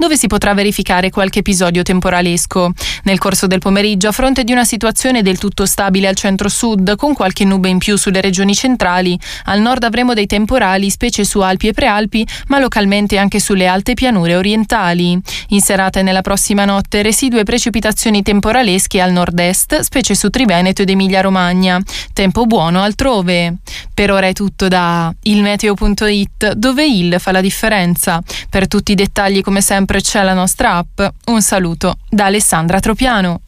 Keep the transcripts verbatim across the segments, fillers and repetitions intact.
dove si potrà verificare qualche episodio temporalesco. Nel corso del pomeriggio, a fronte di una situazione del tutto stabile al centro-sud, con qualche nube in più sulle regioni centrali, al nord avremo dei temporali, specie su Alpi e Prealpi, ma localmente anche sulle alte pianure orientali. In serata e nella prossima notte, residue precipitazioni temporalesche al nord-est, specie su Triveneto ed Emilia-Romagna. Tempo buono altrove. Per ora è tutto da il meteo punto it, dove il fa la differenza. Per tutti i dettagli, come sempre, c'è la nostra app. Un saluto da Alessandra Tropiano.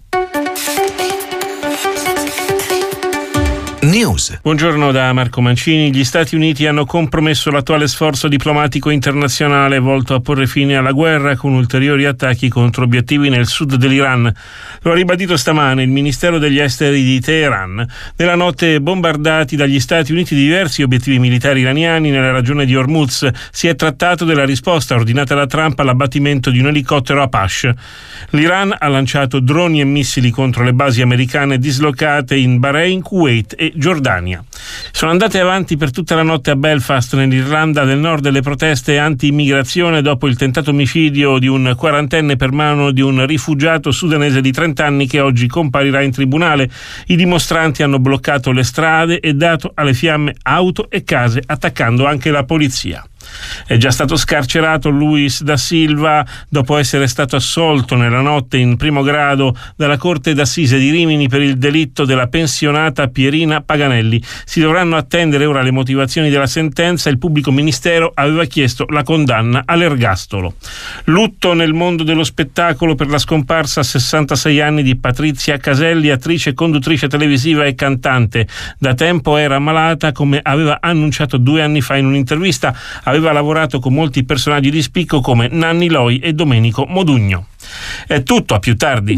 News. Buongiorno da Marco Mancini. Gli Stati Uniti hanno compromesso l'attuale sforzo diplomatico internazionale volto a porre fine alla guerra con ulteriori attacchi contro obiettivi nel sud dell'Iran. Lo ha ribadito stamane il Ministero degli Esteri di Teheran. Nella notte bombardati dagli Stati Uniti diversi obiettivi militari iraniani nella regione di Hormuz. Si è trattato della risposta ordinata da Trump all'abbattimento di un elicottero Apache. L'Iran ha lanciato droni e missili contro le basi americane dislocate in Bahrain, Kuwait e Giordania. Sono andate avanti per tutta la notte a Belfast, nell'Irlanda del Nord, le proteste anti-immigrazione dopo il tentato omicidio di un quarantenne per mano di un rifugiato sudanese di trenta anni che oggi comparirà in tribunale. I dimostranti hanno bloccato le strade e dato alle fiamme auto e case, attaccando anche la polizia. È già stato scarcerato Luis da Silva dopo essere stato assolto nella notte in primo grado dalla Corte d'Assise di Rimini per il delitto della pensionata Pierina Paganelli. Si dovranno attendere ora le motivazioni della sentenza. Il pubblico ministero aveva chiesto la condanna all'ergastolo. Lutto nel mondo dello spettacolo per la scomparsa a sessantasei anni di Patrizia Caselli, attrice, conduttrice televisiva e cantante. Da tempo era malata, come aveva annunciato due anni fa in un'intervista. Aveva lavorato con molti personaggi di spicco come Nanni Loi e Domenico Modugno. È tutto, a più tardi.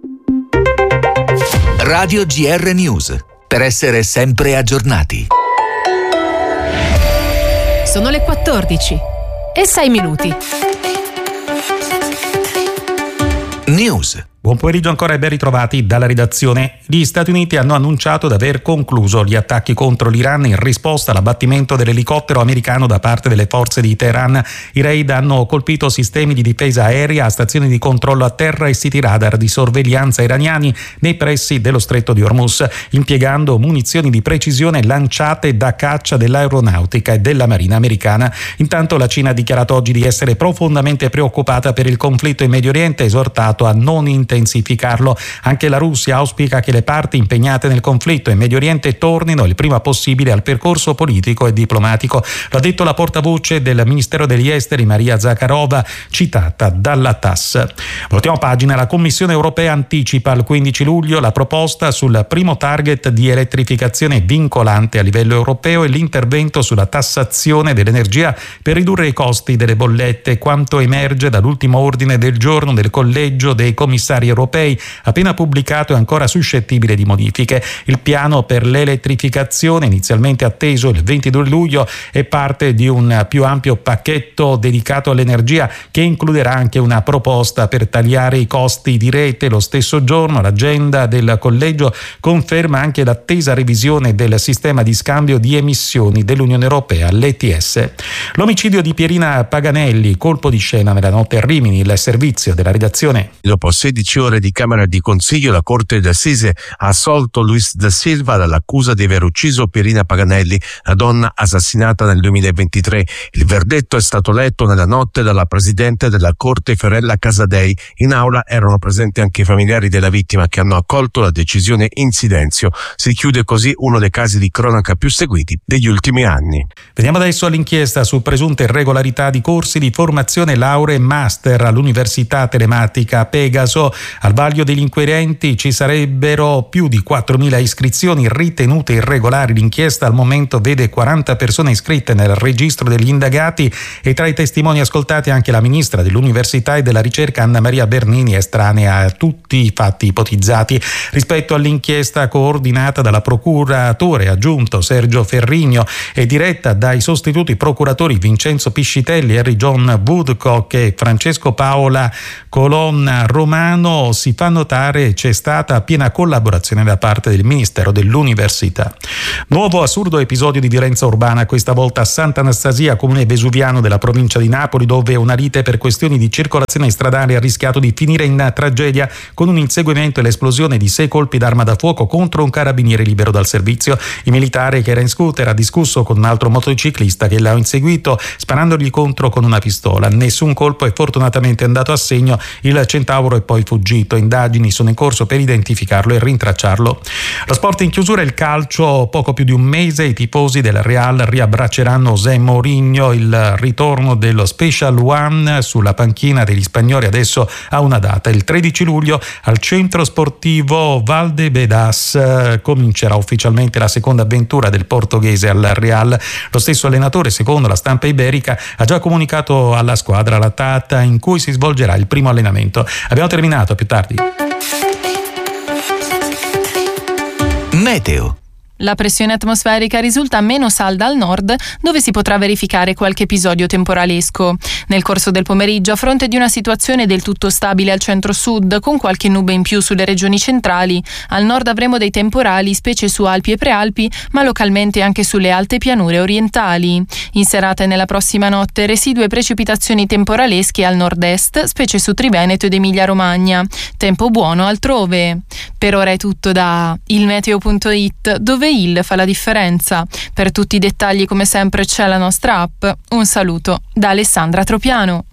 Radio G R News, per essere sempre aggiornati. Sono le quattordici e sei minuti. News. Buon pomeriggio ancora e ben ritrovati dalla redazione. Gli Stati Uniti hanno annunciato di aver concluso gli attacchi contro l'Iran in risposta all'abbattimento dell'elicottero americano da parte delle forze di Teheran. I raid hanno colpito sistemi di difesa aerea, stazioni di controllo a terra e siti radar di sorveglianza iraniani nei pressi dello stretto di Hormuz, impiegando munizioni di precisione lanciate da caccia dell'aeronautica e della marina americana. Intanto la Cina ha dichiarato oggi di essere profondamente preoccupata per il conflitto in Medio Oriente e esortato a non intensificarlo. Anche la Russia auspica che le parti impegnate nel conflitto in Medio Oriente tornino il prima possibile al percorso politico e diplomatico. Lo ha detto la portavoce del Ministero degli Esteri Maria Zakharova, citata dalla T A S S. Voltiamo pagina. La Commissione europea anticipa al quindici luglio la proposta sul primo target di elettrificazione vincolante a livello europeo e l'intervento sulla tassazione dell'energia per ridurre i costi delle bollette, quanto emerge dall'ultimo ordine del giorno del Collegio dei Commissari europei, appena pubblicato e ancora suscettibile di modifiche. Il piano per l'elettrificazione, inizialmente atteso il ventidue luglio, è parte di un più ampio pacchetto dedicato all'energia che includerà anche una proposta per tagliare i costi di rete. Lo stesso giorno l'agenda del collegio conferma anche l'attesa revisione del sistema di scambio di emissioni dell'Unione Europea, l'E T S. L'omicidio di Pierina Paganelli, colpo di scena nella notte a Rimini. Il servizio della redazione. Dopo sedici ore di Camera di Consiglio, la Corte d'Assise ha assolto Luis da Silva dall'accusa di aver ucciso Pierina Paganelli, la donna assassinata nel duemilaventitré. Il verdetto è stato letto nella notte dalla Presidente della Corte Fiorella Casadei. In aula erano presenti anche i familiari della vittima che hanno accolto la decisione in silenzio. Si chiude così uno dei casi di cronaca più seguiti degli ultimi anni. Veniamo adesso all'inchiesta su presunte irregolarità di corsi di formazione lauree e master all'Università Telematica Pegaso. Al vaglio degli inquirenti ci sarebbero più di quattromila iscrizioni ritenute irregolari. L'inchiesta al momento vede quaranta persone iscritte nel registro degli indagati e tra i testimoni ascoltati anche la ministra dell'Università e della Ricerca Anna Maria Bernini, estranea a tutti i fatti ipotizzati. Rispetto all'inchiesta coordinata dalla procuratore aggiunto Sergio Ferrigno e diretta dai sostituti procuratori Vincenzo Piscitelli, Harry John Woodcock e Francesco Paola Colonna Romano, quest'anno si fa notare c'è stata piena collaborazione da parte del Ministero dell'Università. Nuovo assurdo episodio di violenza urbana, questa volta a Sant'Anastasia, comune vesuviano della provincia di Napoli, dove una lite per questioni di circolazione stradale ha rischiato di finire in tragedia con un inseguimento e l'esplosione di sei colpi d'arma da fuoco contro un carabiniere libero dal servizio. Il militare, che era in scooter, ha discusso con un altro motociclista che l'ha inseguito sparandogli contro con una pistola. Nessun colpo è fortunatamente andato a segno, il centauro è poi fuggito. Indagini sono in corso per identificarlo e rintracciarlo. Lo sport in chiusura, il calcio, poco più di un mese i tifosi del Real riabbracceranno José Mourinho. Il ritorno dello Special One sulla panchina degli spagnoli adesso ha una data, il tredici luglio al centro sportivo Valdebebas comincerà ufficialmente la seconda avventura del portoghese al Real. Lo stesso allenatore, secondo la stampa iberica, ha già comunicato alla squadra la data in cui si svolgerà il primo allenamento. Abbiamo terminato, a più tardi. Meteo. La pressione atmosferica risulta meno salda al nord, dove si potrà verificare qualche episodio temporalesco. Nel corso del pomeriggio, a fronte di una situazione del tutto stabile al centro-sud, con qualche nube in più sulle regioni centrali, al nord avremo dei temporali, specie su Alpi e Prealpi, ma localmente anche sulle alte pianure orientali. In serata e nella prossima notte, residue precipitazioni temporalesche al nord-est, specie su Triveneto ed Emilia-Romagna. Tempo buono altrove. Per ora è tutto da il meteo punto it, dove il fa la differenza. Per tutti i dettagli, come sempre, c'è la nostra app. Un saluto da Alessandra Tropiano.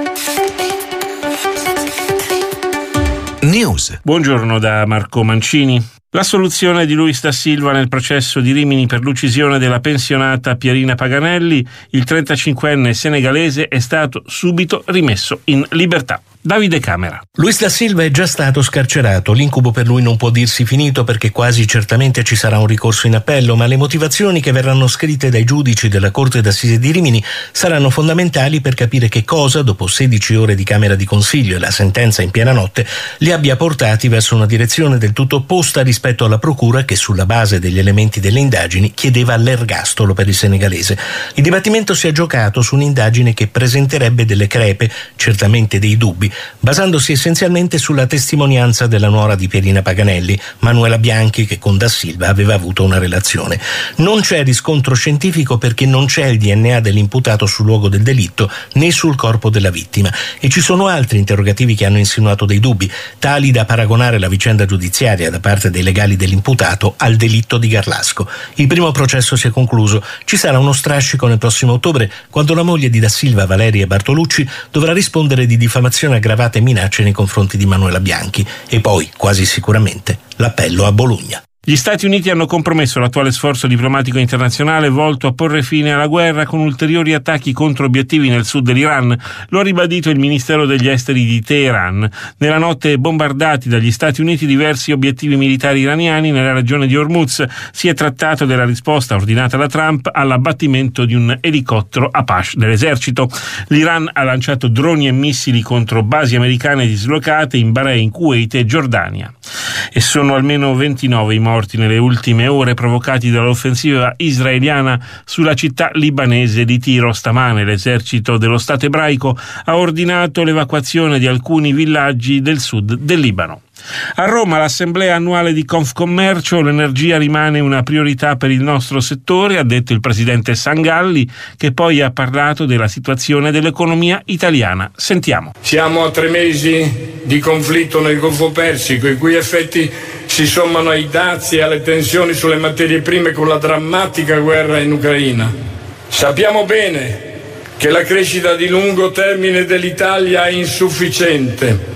News. Buongiorno da Marco Mancini. La soluzione di Luis da Silva nel processo di Rimini per l'uccisione della pensionata Pierina Paganelli, il trentacinquenne senegalese è stato subito rimesso in libertà. Davide Camera. Luis da Silva è già stato scarcerato. L'incubo per lui non può dirsi finito, perché quasi certamente ci sarà un ricorso in appello, ma le motivazioni che verranno scritte dai giudici della Corte d'Assise di Rimini saranno fondamentali per capire che cosa, dopo sedici ore di Camera di Consiglio e la sentenza in piena notte, li abbia portati verso una direzione del tutto opposta rispetto alla procura che, sulla base degli elementi delle indagini, chiedeva l'ergastolo per il senegalese. Il dibattimento si è giocato su un'indagine che presenterebbe delle crepe, certamente dei dubbi, basandosi essenzialmente sulla testimonianza della nuora di Pierina Paganelli, Manuela Bianchi, che con Da Silva aveva avuto una relazione. Non c'è riscontro scientifico perché non c'è il D N A dell'imputato sul luogo del delitto né sul corpo della vittima, e ci sono altri interrogativi che hanno insinuato dei dubbi, tali da paragonare la vicenda giudiziaria da parte dei legali dell'imputato al delitto di Garlasco. Il primo processo si è concluso. Ci sarà uno strascico nel prossimo ottobre, quando la moglie di Da Silva, Valeria Bartolucci, dovrà rispondere di diffamazione aggravate e minacce nei confronti di Manuela Bianchi, e poi, quasi sicuramente, l'appello a Bologna. Gli Stati Uniti hanno compromesso l'attuale sforzo diplomatico internazionale volto a porre fine alla guerra con ulteriori attacchi contro obiettivi nel sud dell'Iran. Lo ha ribadito il Ministero degli Esteri di Teheran. Nella notte bombardati dagli Stati Uniti diversi obiettivi militari iraniani nella regione di Hormuz. Si è trattato della risposta ordinata da Trump all'abbattimento di un elicottero Apache dell'esercito. L'Iran ha lanciato droni e missili contro basi americane dislocate in Bahrain, Kuwait e Giordania. E sono almeno ventinove i morti nelle ultime ore provocati dall'offensiva israeliana sulla città libanese di Tiro. Stamane l'esercito dello Stato ebraico ha ordinato l'evacuazione di alcuni villaggi del sud del Libano. A Roma l'assemblea annuale di Confcommercio, l'energia rimane una priorità per il nostro settore, ha detto il presidente Sangalli, che poi ha parlato della situazione dell'economia italiana. Sentiamo. Siamo a tre mesi di conflitto nel Golfo Persico, i cui effetti si sommano ai dazi e alle tensioni sulle materie prime con la drammatica guerra in Ucraina. Sappiamo bene che la crescita di lungo termine dell'Italia è insufficiente,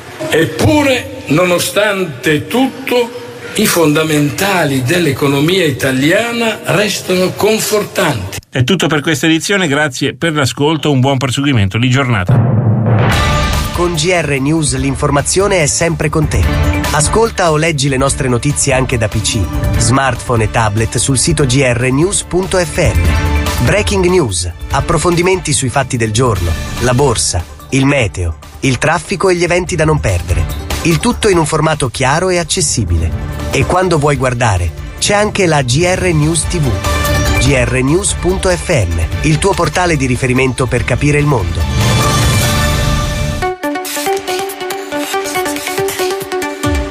eppure, nonostante tutto, i fondamentali dell'economia italiana restano confortanti. È tutto per questa edizione, grazie per l'ascolto, un buon proseguimento di giornata. Con G R News l'informazione è sempre con te. Ascolta o leggi le nostre notizie anche da P C, smartphone e tablet sul sito g r news punto f m. Breaking News, approfondimenti sui fatti del giorno, la borsa, il meteo, il traffico e gli eventi da non perdere. Il tutto in un formato chiaro e accessibile. E quando vuoi guardare, c'è anche la G R News T V. g r news punto f m, il tuo portale di riferimento per capire il mondo.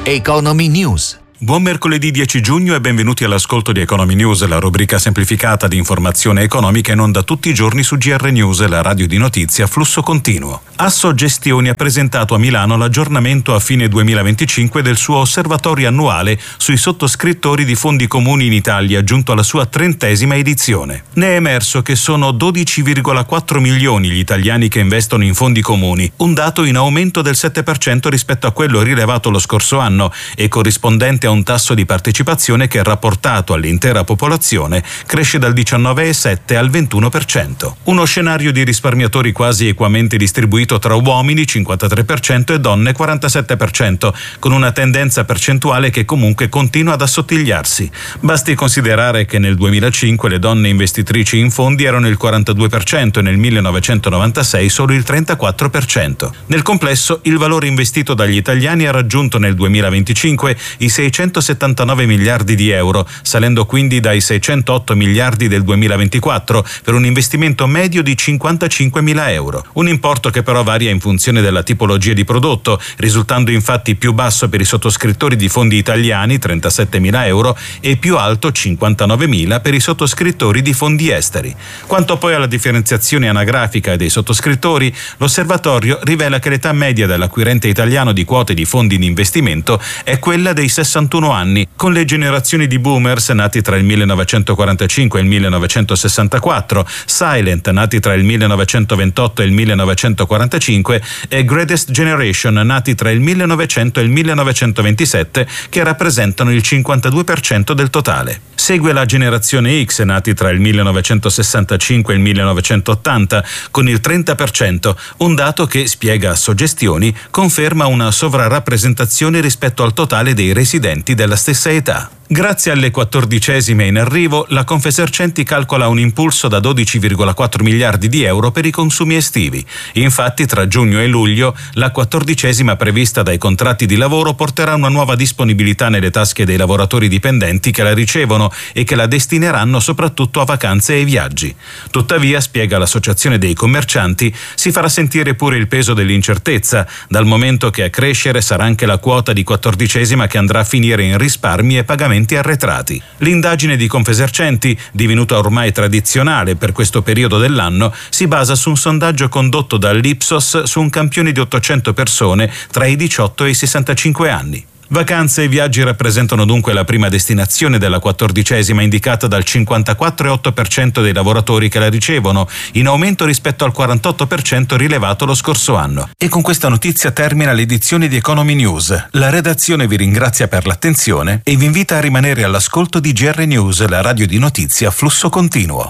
Economy News. Buon mercoledì dieci giugno e benvenuti all'ascolto di Economy News, la rubrica semplificata di informazione economica in onda tutti i giorni su G R News, la radio di notizie a flusso continuo. Assogestioni ha presentato a Milano l'aggiornamento a fine duemilaventicinque del suo osservatorio annuale sui sottoscrittori di fondi comuni in Italia, giunto alla sua trentesima edizione. Ne è emerso che sono dodici virgola quattro milioni gli italiani che investono in fondi comuni, un dato in aumento del sette per cento rispetto a quello rilevato lo scorso anno e corrispondente a un tasso di partecipazione che, rapportato all'intera popolazione, cresce dal diciannove virgola sette al ventuno per cento. Uno scenario di risparmiatori quasi equamente distribuito tra uomini cinquantatré per cento e donne quarantasette per cento, con una tendenza percentuale che comunque continua ad assottigliarsi. Basti considerare che nel duemilacinque le donne investitrici in fondi erano il quarantadue per cento e nel millenovecentonovantasei solo il trentaquattro per cento. Nel complesso, il valore investito dagli italiani ha raggiunto nel duemilaventicinque i seicentosettantanove miliardi di euro, salendo quindi dai seicentotto miliardi del duemilaventiquattro per un investimento medio di cinquantacinquemila euro. Un importo che però varia in funzione della tipologia di prodotto, risultando infatti più basso per i sottoscrittori di fondi italiani, trentasettemila euro, e più alto, cinquantanovemila, per i sottoscrittori di fondi esteri. Quanto poi alla differenziazione anagrafica dei sottoscrittori, l'osservatorio rivela che l'età media dell'acquirente italiano di quote di fondi in investimento è quella dei sessantuno anni, con le generazioni di boomers nati tra il millenovecentoquarantacinque e il millenovecentosessantaquattro, silent nati tra il millenovecentoventotto e il millenovecentoquarantacinque e Greatest Generation nati tra il millenovecento e il millenovecentoventisette, che rappresentano il cinquantadue per cento del totale. Segue la generazione X nati tra il millenovecentosessantacinque e il millenovecentottanta con il trenta per cento, un dato che, spiega Assogestioni, conferma una sovrarappresentazione rispetto al totale dei residenti della stessa età. Grazie alle quattordicesime in arrivo, la Confesercenti calcola un impulso da dodici virgola quattro miliardi di euro per i consumi estivi. Infatti, tra giugno e luglio, la quattordicesima prevista dai contratti di lavoro porterà una nuova disponibilità nelle tasche dei lavoratori dipendenti che la ricevono e che la destineranno soprattutto a vacanze e viaggi. Tuttavia, spiega l'Associazione dei Commercianti, si farà sentire pure il peso dell'incertezza, dal momento che a crescere sarà anche la quota di quattordicesima che andrà a finire in risparmi e pagamenti arretrati. L'indagine di Confesercenti, divenuta ormai tradizionale per questo periodo dell'anno, si basa su un sondaggio condotto dall'Ipsos su un campione di ottocento persone tra i diciotto e i sessantacinque anni. Vacanze e viaggi rappresentano dunque la prima destinazione della quattordicesima, indicata dal cinquantaquattro virgola otto per cento dei lavoratori che la ricevono, in aumento rispetto al quarantotto per cento rilevato lo scorso anno. E con questa notizia termina l'edizione di Economy News. La redazione vi ringrazia per l'attenzione e vi invita a rimanere all'ascolto di G R News, la radio di notizie a flusso continuo.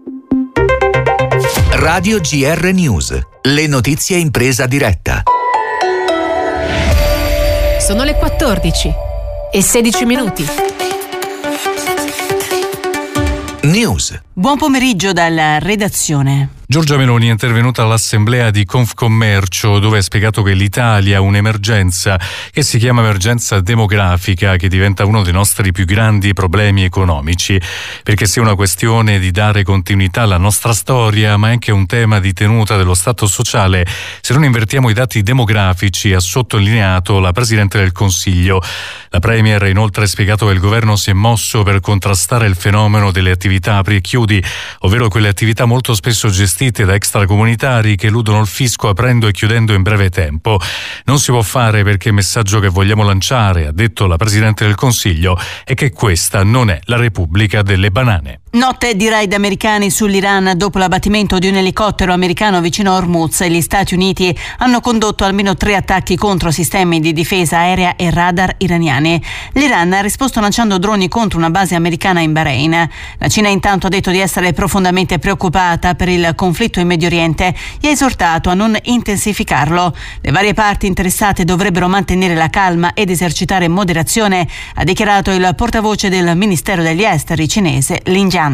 Radio G R News, le notizie in presa diretta. Sono le quattordici e sedici minuti. News. Buon pomeriggio dalla redazione. Giorgia Meloni è intervenuta all'assemblea di Confcommercio, dove ha spiegato che l'Italia ha un'emergenza che si chiama emergenza demografica, che diventa uno dei nostri più grandi problemi economici, perché sia una questione di dare continuità alla nostra storia, ma anche un tema di tenuta dello Stato sociale se non invertiamo i dati demografici, ha sottolineato la Presidente del Consiglio. La Premier ha inoltre spiegato che il governo si è mosso per contrastare il fenomeno delle attività apri e chiudi, ovvero quelle attività molto spesso gestite da extracomunitari che eludono il fisco aprendo e chiudendo in breve tempo. Non si può fare perché il messaggio che vogliamo lanciare, ha detto la Presidente del Consiglio, è che questa non è la Repubblica delle banane. Notte di raid americani sull'Iran dopo l'abbattimento di un elicottero americano vicino a Hormuz. Gli Stati Uniti hanno condotto almeno tre attacchi contro sistemi di difesa aerea e radar iraniani. L'Iran ha risposto lanciando droni contro una base americana in Bahrain. La Cina intanto ha detto di essere profondamente preoccupata per il conflitto in Medio Oriente e ha esortato a non intensificarlo. Le varie parti interessate dovrebbero mantenere la calma ed esercitare moderazione, ha dichiarato il portavoce del Ministero degli Esteri cinese Lin Jian.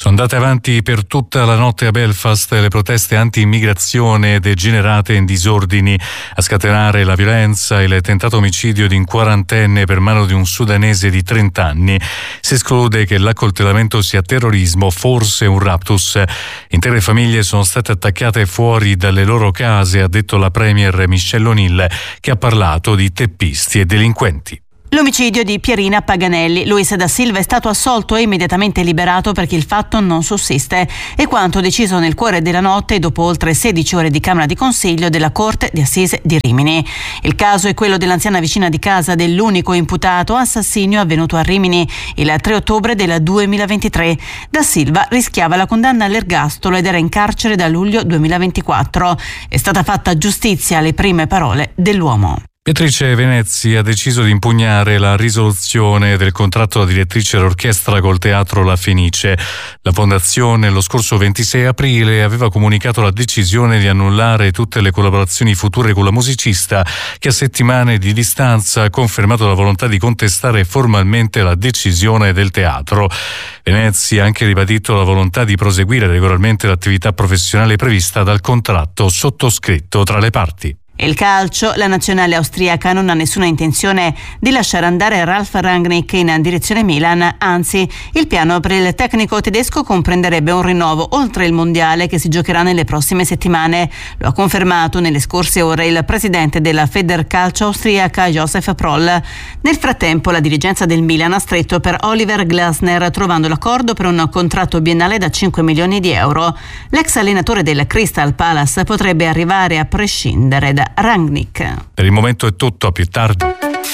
Sono andate avanti per tutta la notte a Belfast le proteste anti-immigrazione degenerate in disordini. A scatenare la violenza il tentato omicidio di un quarantenne per mano di un sudanese di trenta anni. Si esclude che l'accoltellamento sia terrorismo, forse un raptus. Intere famiglie sono state attaccate fuori dalle loro case, ha detto la premier Michelle O'Neill, che ha parlato di teppisti e delinquenti. L'omicidio di Pierina Paganelli. Luis da Silva è stato assolto e immediatamente liberato perché il fatto non sussiste. È quanto deciso nel cuore della notte dopo oltre sedici ore di Camera di Consiglio della Corte di Assise di Rimini. Il caso è quello dell'anziana vicina di casa dell'unico imputato assassinio avvenuto a Rimini il tre ottobre del duemilaventitré. Da Silva rischiava la condanna all'ergastolo ed era in carcere da luglio duemilaventiquattro. È stata fatta giustizia alle prime parole dell'uomo. Beatrice Venezzi ha deciso di impugnare la risoluzione del contratto da direttrice d'orchestra col Teatro La Fenice. La fondazione lo scorso ventisei aprile aveva comunicato la decisione di annullare tutte le collaborazioni future con la musicista, che a settimane di distanza ha confermato la volontà di contestare formalmente la decisione del teatro. Venezzi ha anche ribadito la volontà di proseguire regolarmente l'attività professionale prevista dal contratto sottoscritto tra le parti. Il calcio, la nazionale austriaca non ha nessuna intenzione di lasciare andare Ralf Rangnick in direzione Milan, anzi il piano per il tecnico tedesco comprenderebbe un rinnovo oltre il mondiale che si giocherà nelle prossime settimane. Lo ha confermato nelle scorse ore il presidente della Federcalcio austriaca Josef Proll. Nel frattempo la dirigenza del Milan ha stretto per Oliver Glasner, trovando l'accordo per un contratto biennale da cinque milioni di euro. L'ex allenatore del Crystal Palace potrebbe arrivare a prescindere da Rangnick. Per il momento è tutto, a più tardi.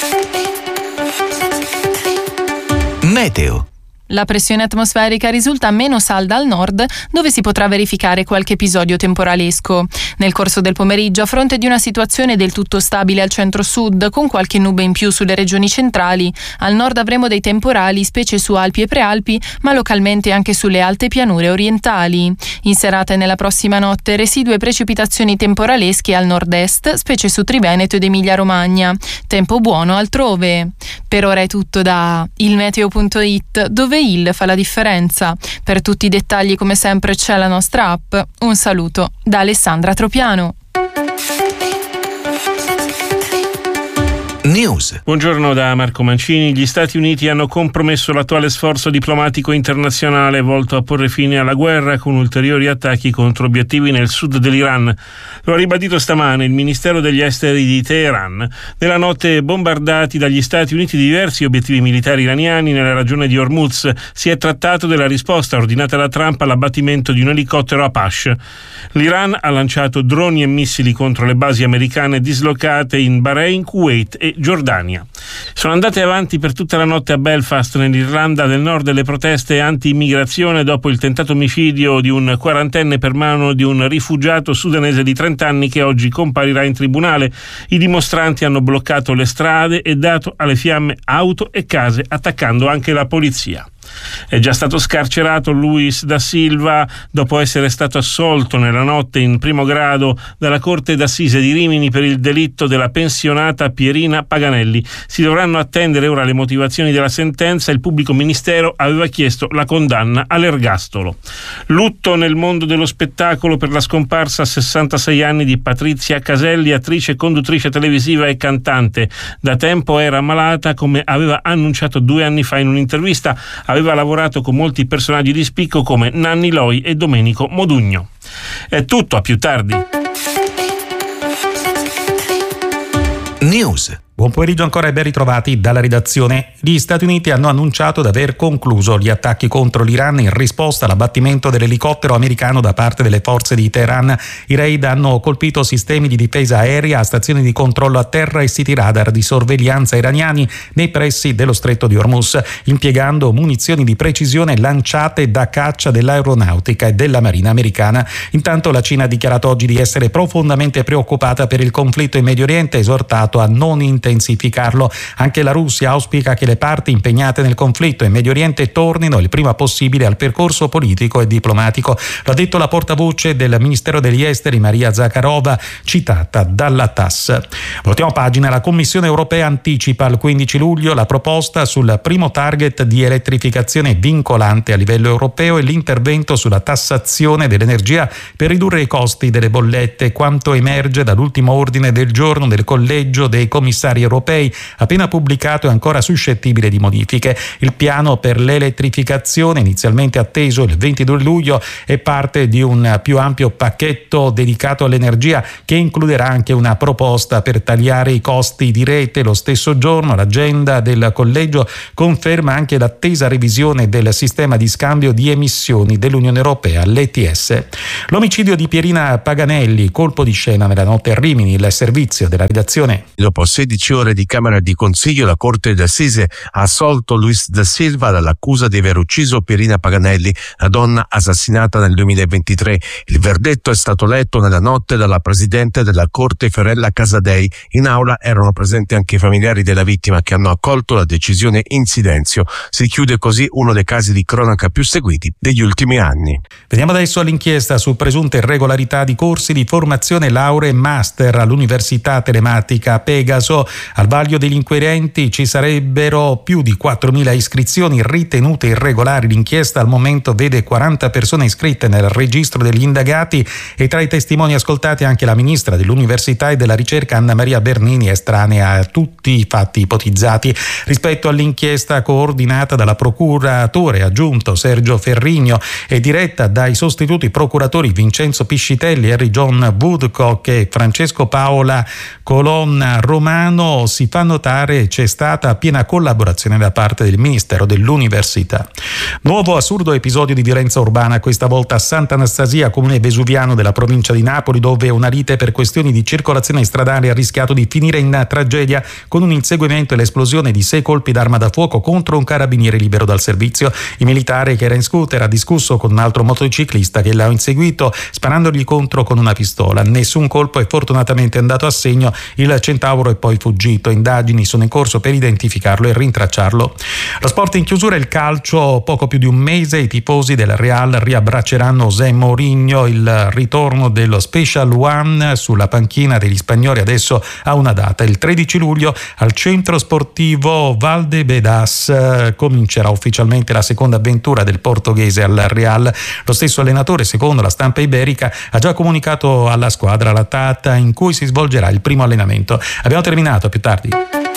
Meteo. La pressione atmosferica risulta meno salda al nord, dove si potrà verificare qualche episodio temporalesco. Nel corso del pomeriggio, a fronte di una situazione del tutto stabile al centro-sud, con qualche nube in più sulle regioni centrali, al nord avremo dei temporali, specie su Alpi e Prealpi, ma localmente anche sulle alte pianure orientali. In serata e nella prossima notte, residue precipitazioni temporalesche al nord-est, specie su Triveneto ed Emilia-Romagna. Tempo buono altrove. Per ora è tutto da il meteo punto it, dove il fa la differenza. Per tutti i dettagli, come sempre, c'è la nostra app. Un saluto da Alessandra Tropiano. News. Buongiorno da Marco Mancini. Gli Stati Uniti hanno compromesso l'attuale sforzo diplomatico internazionale volto a porre fine alla guerra con ulteriori attacchi contro obiettivi nel sud dell'Iran. Lo ha ribadito stamane il Ministero degli Esteri di Teheran. Nella notte bombardati dagli Stati Uniti diversi obiettivi militari iraniani nella regione di Hormuz. Si è trattato della risposta ordinata da Trump all'abbattimento di un elicottero Apache. L'Iran ha lanciato droni e missili contro le basi americane dislocate in Bahrain, Kuwait e Giordania. Sono andate avanti per tutta la notte a Belfast, nell'Irlanda del Nord, le proteste anti-immigrazione dopo il tentato omicidio di un quarantenne per mano di un rifugiato sudanese di trenta anni che oggi comparirà in tribunale. I dimostranti hanno bloccato le strade e dato alle fiamme auto e case, attaccando anche la polizia. È già stato scarcerato Luis da Silva dopo essere stato assolto nella notte in primo grado dalla Corte d'Assise di Rimini per il delitto della pensionata Pierina Paganelli. Si dovranno attendere ora le motivazioni della sentenza. Il pubblico ministero aveva chiesto la condanna all'ergastolo. Lutto nel mondo dello spettacolo per la scomparsa a sessantasei anni di Patrizia Caselli, attrice, conduttrice televisiva e cantante. Da tempo era malata, come aveva annunciato due anni fa in un'intervista. Aveva lavorato con molti personaggi di spicco come Nanni Loi e Domenico Modugno. È tutto, a più tardi. News. Buon pomeriggio ancora e ben ritrovati dalla redazione. Gli Stati Uniti hanno annunciato di aver concluso gli attacchi contro l'Iran in risposta all'abbattimento dell'elicottero americano da parte delle forze di Teheran. I raid hanno colpito sistemi di difesa aerea, stazioni di controllo a terra e siti radar di sorveglianza iraniani nei pressi dello stretto di Hormuz, impiegando munizioni di precisione lanciate da caccia dell'aeronautica e della marina americana. Intanto la Cina ha dichiarato oggi di essere profondamente preoccupata per il conflitto in Medio Oriente, esortato a non intervenire intensificarlo. Anche la Russia auspica che le parti impegnate nel conflitto in Medio Oriente tornino il prima possibile al percorso politico e diplomatico. Lo ha detto la portavoce del Ministero degli Esteri Maria Zakharova, citata dalla T A S. Voltiamo pagina. La Commissione europea anticipa al quindici luglio la proposta sul primo target di elettrificazione vincolante a livello europeo e l'intervento sulla tassazione dell'energia per ridurre i costi delle bollette, quanto emerge dall'ultimo ordine del giorno del Collegio dei Commissari europei, appena pubblicato e ancora suscettibile di modifiche. Il piano per l'elettrificazione, inizialmente atteso il ventidue luglio, è parte di un più ampio pacchetto dedicato all'energia che includerà anche una proposta per tagliare i costi di rete. Lo stesso giorno l'agenda del Collegio conferma anche l'attesa revisione del sistema di scambio di emissioni dell'Unione Europea, l'E T S. L'omicidio di Pierina Paganelli, colpo di scena nella notte a Rimini, il servizio della redazione. Dopo sedici ore di Camera di Consiglio, la Corte d'Assise ha assolto Luis da Silva dall'accusa di aver ucciso Pierina Paganelli, la donna assassinata nel duemilaventitré. Il verdetto è stato letto nella notte dalla Presidente della Corte Fiorella Casadei. In aula erano presenti anche i familiari della vittima che hanno accolto la decisione in silenzio. Si chiude così uno dei casi di cronaca più seguiti degli ultimi anni. Veniamo adesso all'inchiesta su presunte irregolarità di corsi di formazione laurea e master all'Università Telematica Pegaso. Al vaglio degli inquirenti ci sarebbero più di quattromila iscrizioni ritenute irregolari. L'inchiesta al momento vede quaranta persone iscritte nel registro degli indagati e tra i testimoni ascoltati anche la ministra dell'Università e della Ricerca Anna Maria Bernini, estranea a tutti i fatti ipotizzati. Rispetto all'inchiesta coordinata dalla procuratore aggiunto Sergio Ferrigno e diretta dai sostituti procuratori Vincenzo Piscitelli, Harry John Woodcock e Francesco Paola Colonna Romano, si fa notare c'è stata piena collaborazione da parte del Ministero dell'Università. Nuovo assurdo episodio di violenza urbana, questa volta a Sant'Anastasia, comune vesuviano della provincia di Napoli, dove una lite per questioni di circolazione stradale ha rischiato di finire in tragedia con un inseguimento e l'esplosione di sei colpi d'arma da fuoco contro un carabiniere libero dal servizio. Il militare, che era in scooter, ha discusso con un altro motociclista che l'ha inseguito sparandogli contro con una pistola. Nessun colpo è fortunatamente andato a segno, il centauro è poi fuggito. Indagini sono in corso per identificarlo e rintracciarlo. Lo sport in chiusura, il calcio, poco più di un mese i tifosi del Real riabbracceranno José Mourinho. Il ritorno dello Special One sulla panchina degli spagnoli adesso ha una data, il tredici luglio al centro sportivo Valdebedas comincerà ufficialmente la seconda avventura del portoghese al Real. Lo stesso allenatore, secondo la stampa iberica, ha già comunicato alla squadra la data in cui si svolgerà il primo allenamento. Abbiamo terminato, a più tardi.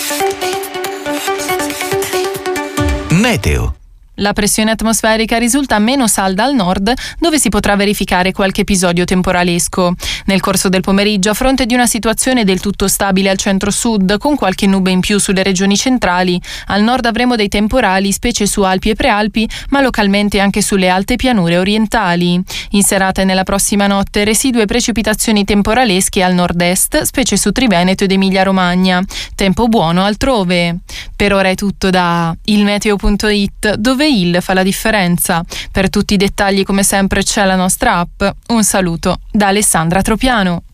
Meteo. La pressione atmosferica risulta meno salda al nord, dove si potrà verificare qualche episodio temporalesco. Nel corso del pomeriggio, a fronte di una situazione del tutto stabile al centro-sud, con qualche nube in più sulle regioni centrali, al nord avremo dei temporali, specie su Alpi e Prealpi, ma localmente anche sulle alte pianure orientali. In serata e nella prossima notte, residue precipitazioni temporalesche al nord-est, specie su Triveneto ed Emilia-Romagna. Tempo buono altrove. Per ora è tutto da ilmeteo punto it, dove il fa la differenza. Per tutti i dettagli, come sempre, c'è la nostra app. Un saluto da Alessandra Tropiano.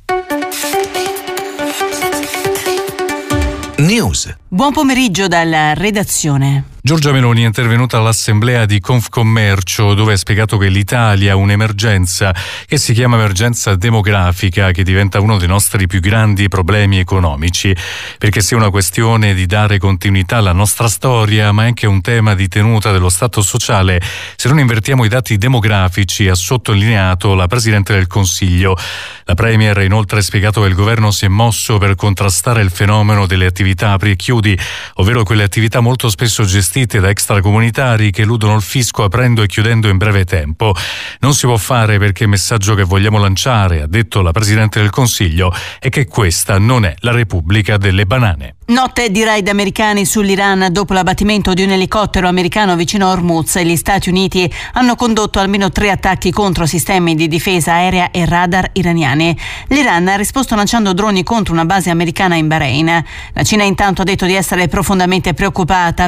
News. Buon pomeriggio dalla redazione. Giorgia Meloni è intervenuta all'assemblea di Confcommercio, dove ha spiegato che l'Italia ha un'emergenza che si chiama emergenza demografica, che diventa uno dei nostri più grandi problemi economici, perché sia una questione di dare continuità alla nostra storia, ma è anche un tema di tenuta dello Stato sociale se non invertiamo i dati demografici, ha sottolineato la Presidente del Consiglio. La Premier ha inoltre spiegato che il governo si è mosso per contrastare il fenomeno delle attività apri e chiudi, ovvero quelle attività molto spesso gestite da extracomunitari che eludono il fisco aprendo e chiudendo in breve tempo. Non si può fare perché il messaggio che vogliamo lanciare, ha detto la Presidente del Consiglio, è che questa non è la Repubblica delle banane. Notte di raid americani sull'Iran dopo l'abbattimento di un elicottero americano vicino a Hormuz. Gli Stati Uniti hanno condotto almeno tre attacchi contro sistemi di difesa aerea e radar iraniani. L'Iran ha risposto lanciando droni contro una base americana in Bahrain. La Cina intanto ha detto di essere profondamente preoccupata per il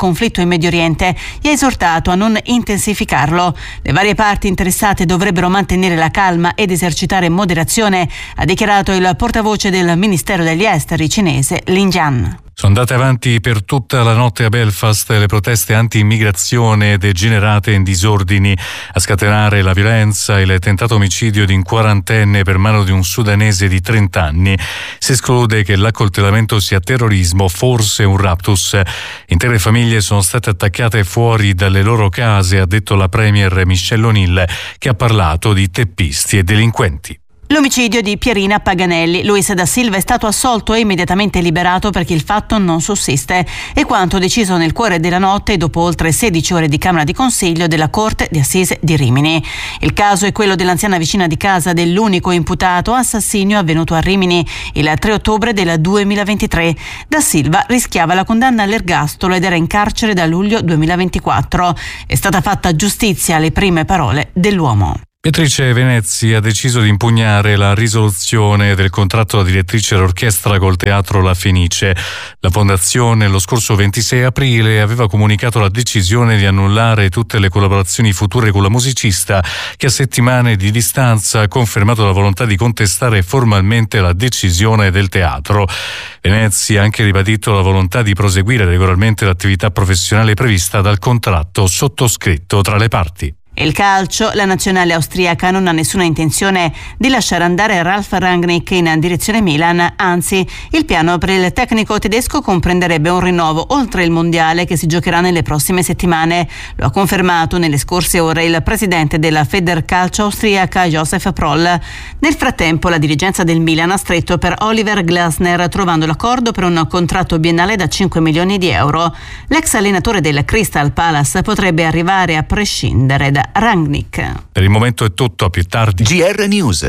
conflitto in Medio Oriente e ha esortato a non intensificarlo. Le varie parti interessate dovrebbero mantenere la calma ed esercitare moderazione, ha dichiarato il portavoce del Ministero degli Esteri cinese Lin Jian. Sono andate avanti per tutta la notte a Belfast le proteste anti-immigrazione degenerate in disordini. A scatenare la violenza il tentato omicidio di un quarantenne per mano di un sudanese di trenta anni. Si esclude che l'accoltellamento sia terrorismo, forse un raptus. Intere famiglie sono state attaccate fuori dalle loro case, ha detto la premier Michelle O'Neill, che ha parlato di teppisti e delinquenti. L'omicidio di Pierina Paganelli. Luis da Silva è stato assolto e immediatamente liberato perché il fatto non sussiste. È quanto deciso nel cuore della notte dopo oltre sedici ore di Camera di Consiglio della Corte di Assise di Rimini. Il caso è quello dell'anziana vicina di casa dell'unico imputato assassinio avvenuto a Rimini il tre ottobre del duemilaventitré. Da Silva rischiava la condanna all'ergastolo ed era in carcere da luglio duemilaventiquattro. È stata fatta giustizia alle prime parole dell'uomo. Beatrice Venezzi ha deciso di impugnare la risoluzione del contratto da direttrice d'orchestra col Teatro La Fenice. La fondazione lo scorso ventisei aprile aveva comunicato la decisione di annullare tutte le collaborazioni future con la musicista, che a settimane di distanza ha confermato la volontà di contestare formalmente la decisione del teatro. Venezzi ha anche ribadito la volontà di proseguire regolarmente l'attività professionale prevista dal contratto sottoscritto tra le parti. Il calcio, la nazionale austriaca non ha nessuna intenzione di lasciare andare Ralf Rangnick in direzione Milan, anzi il piano per il tecnico tedesco comprenderebbe un rinnovo oltre il mondiale che si giocherà nelle prossime settimane. Lo ha confermato nelle scorse ore il presidente della Federcalcio austriaca Josef Proll. Nel frattempo la dirigenza del Milan ha stretto per Oliver Glasner, trovando l'accordo per un contratto biennale da cinque milioni di euro. L'ex allenatore del Crystal Palace potrebbe arrivare a prescindere da Rangnick. Per il momento è tutto, a più tardi. G R News.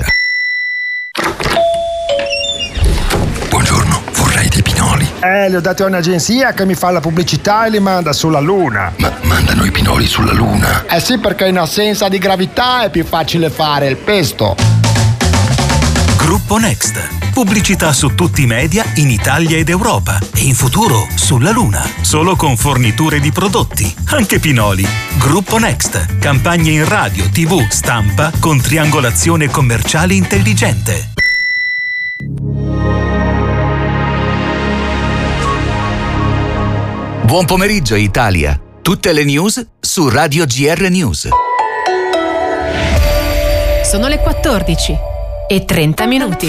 Buongiorno, vorrei dei pinoli. Eh, li ho dati a un'agenzia che mi fa la pubblicità e li manda sulla Luna. Ma mandano i pinoli sulla Luna? Eh sì, perché in assenza di gravità è più facile fare il pesto. Gruppo Next. Pubblicità su tutti i media in Italia ed Europa e in futuro sulla Luna. Solo con forniture di prodotti, anche pinoli. Gruppo Next. Campagne in radio, tivù, stampa con triangolazione commerciale intelligente. Buon pomeriggio Italia. Tutte le news su Radio G R News. Sono le quattordici e trenta minuti.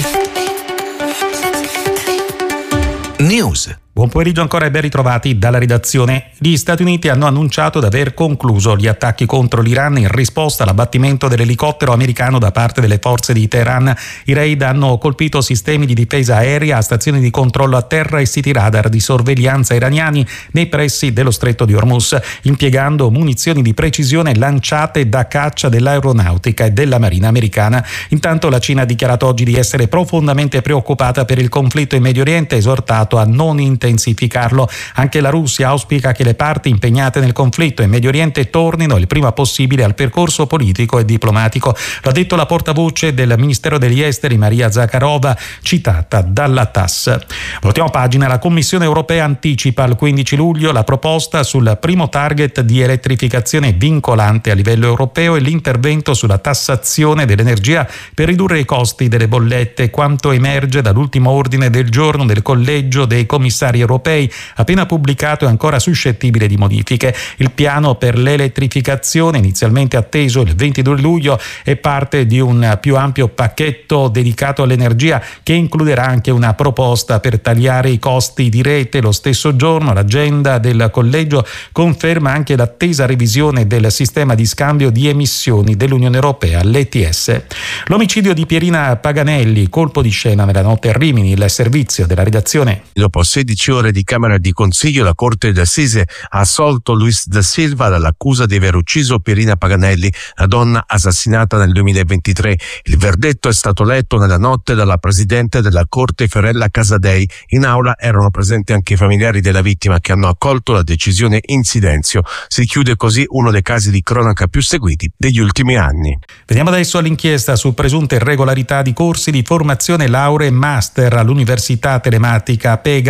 News. Buon pomeriggio ancora e ben ritrovati dalla redazione. Gli Stati Uniti hanno annunciato di aver concluso gli attacchi contro l'Iran in risposta all'abbattimento dell'elicottero americano da parte delle forze di Teheran. I raid hanno colpito sistemi di difesa aerea, stazioni di controllo a terra e siti radar di sorveglianza iraniani nei pressi dello stretto di Hormuz, impiegando munizioni di precisione lanciate da caccia dell'aeronautica e della marina americana. Intanto la Cina ha dichiarato oggi di essere profondamente preoccupata per il conflitto in Medio Oriente e esortato a non intensificare intensificarlo. Anche la Russia auspica che le parti impegnate nel conflitto in Medio Oriente tornino il prima possibile al percorso politico e diplomatico. Lo ha detto la portavoce del Ministero degli Esteri Maria Zakharova, citata dalla T A S. Voltiamo pagina. La Commissione europea anticipa al quindici luglio la proposta sul primo target di elettrificazione vincolante a livello europeo e l'intervento sulla tassazione dell'energia per ridurre i costi delle bollette, quanto emerge dall'ultimo ordine del giorno del Collegio dei Commissari europei, appena pubblicato e ancora suscettibile di modifiche. Il piano per l'elettrificazione, inizialmente atteso il ventidue luglio, è parte di un più ampio pacchetto dedicato all'energia che includerà anche una proposta per tagliare i costi di rete. Lo stesso giorno l'agenda del collegio conferma anche l'attesa revisione del sistema di scambio di emissioni dell'Unione Europea, l'E T S. L'omicidio di Pierina Paganelli, colpo di scena nella notte a Rimini. Il servizio della redazione. Dopo sedici ore di Camera di Consiglio, la Corte d'Assise ha assolto Luis da Silva dall'accusa di aver ucciso Pierina Paganelli, la donna assassinata nel duemilaventitré. Il verdetto è stato letto nella notte dalla presidente della Corte Fiorella Casadei. In aula erano presenti anche i familiari della vittima che hanno accolto la decisione in silenzio. Si chiude così uno dei casi di cronaca più seguiti degli ultimi anni. Veniamo adesso all'inchiesta su presunte irregolarità di corsi di formazione laurea e master all'Università Telematica Pegaso.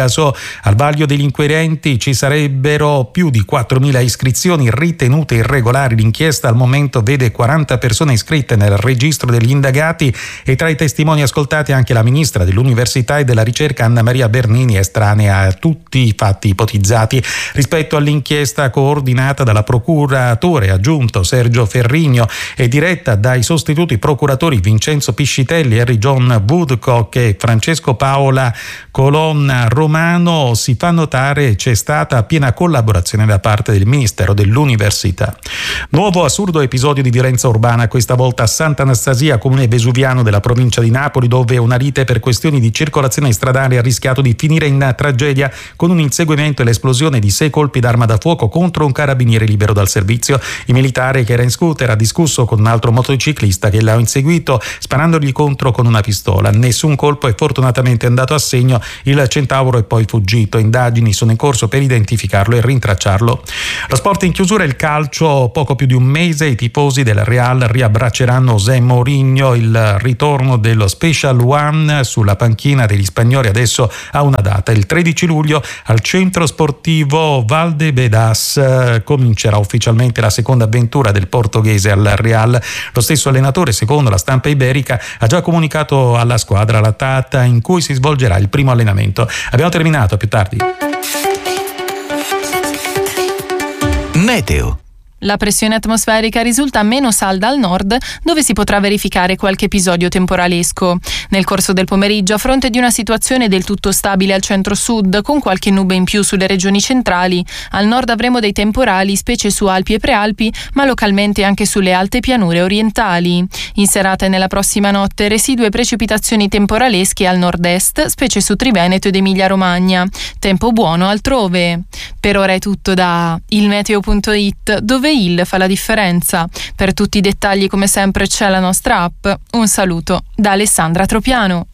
Al vaglio degli inquirenti ci sarebbero più di quattromila iscrizioni ritenute irregolari. L'inchiesta al momento vede quaranta persone iscritte nel registro degli indagati e tra i testimoni ascoltati anche la ministra dell'Università e della Ricerca Anna Maria Bernini, estranea a tutti i fatti ipotizzati. Rispetto all'inchiesta coordinata dalla procuratore aggiunto Sergio Ferrigno e diretta dai sostituti procuratori Vincenzo Piscitelli, Harry John Woodcock e Francesco Paola Colonna Romano, si fa notare c'è stata piena collaborazione da parte del Ministero dell'Università. Nuovo assurdo episodio di violenza urbana, questa volta a Sant'Anastasia, comune vesuviano della provincia di Napoli, dove una lite per questioni di circolazione stradale ha rischiato di finire in tragedia con un inseguimento e l'esplosione di sei colpi d'arma da fuoco contro un carabiniere libero dal servizio. Il militare, che era in scooter, ha discusso con un altro motociclista che l'ha inseguito sparandogli contro con una pistola. Nessun colpo è fortunatamente andato a segno, il centauro è poi fuggito. Indagini sono in corso per identificarlo e rintracciarlo. Lo sport in chiusura, il calcio, poco più di un mese i tifosi del Real riabbracceranno José Mourinho. Il ritorno dello Special One sulla panchina degli spagnoli adesso ha una data, il tredici luglio al centro sportivo Valdebedas. Comincerà ufficialmente la seconda avventura del portoghese al Real. Lo stesso allenatore, secondo la stampa iberica, ha già comunicato alla squadra la data in cui si svolgerà il primo allenamento. Abbiamo terminato, a più tardi. Meteo. La pressione atmosferica risulta meno salda al nord, dove si potrà verificare qualche episodio temporalesco. Nel corso del pomeriggio, a fronte di una situazione del tutto stabile al centro-sud, con qualche nube in più sulle regioni centrali, al nord avremo dei temporali, specie su Alpi e Prealpi, ma localmente anche sulle alte pianure orientali. In serata e nella prossima notte, residue precipitazioni temporalesche al nord-est, specie su Triveneto ed Emilia-Romagna. Tempo buono altrove. Per ora è tutto da ilmeteo punto it, dove il fa la differenza. Per tutti i dettagli, come sempre, c'è la nostra app. Un saluto da Alessandra Tropiano.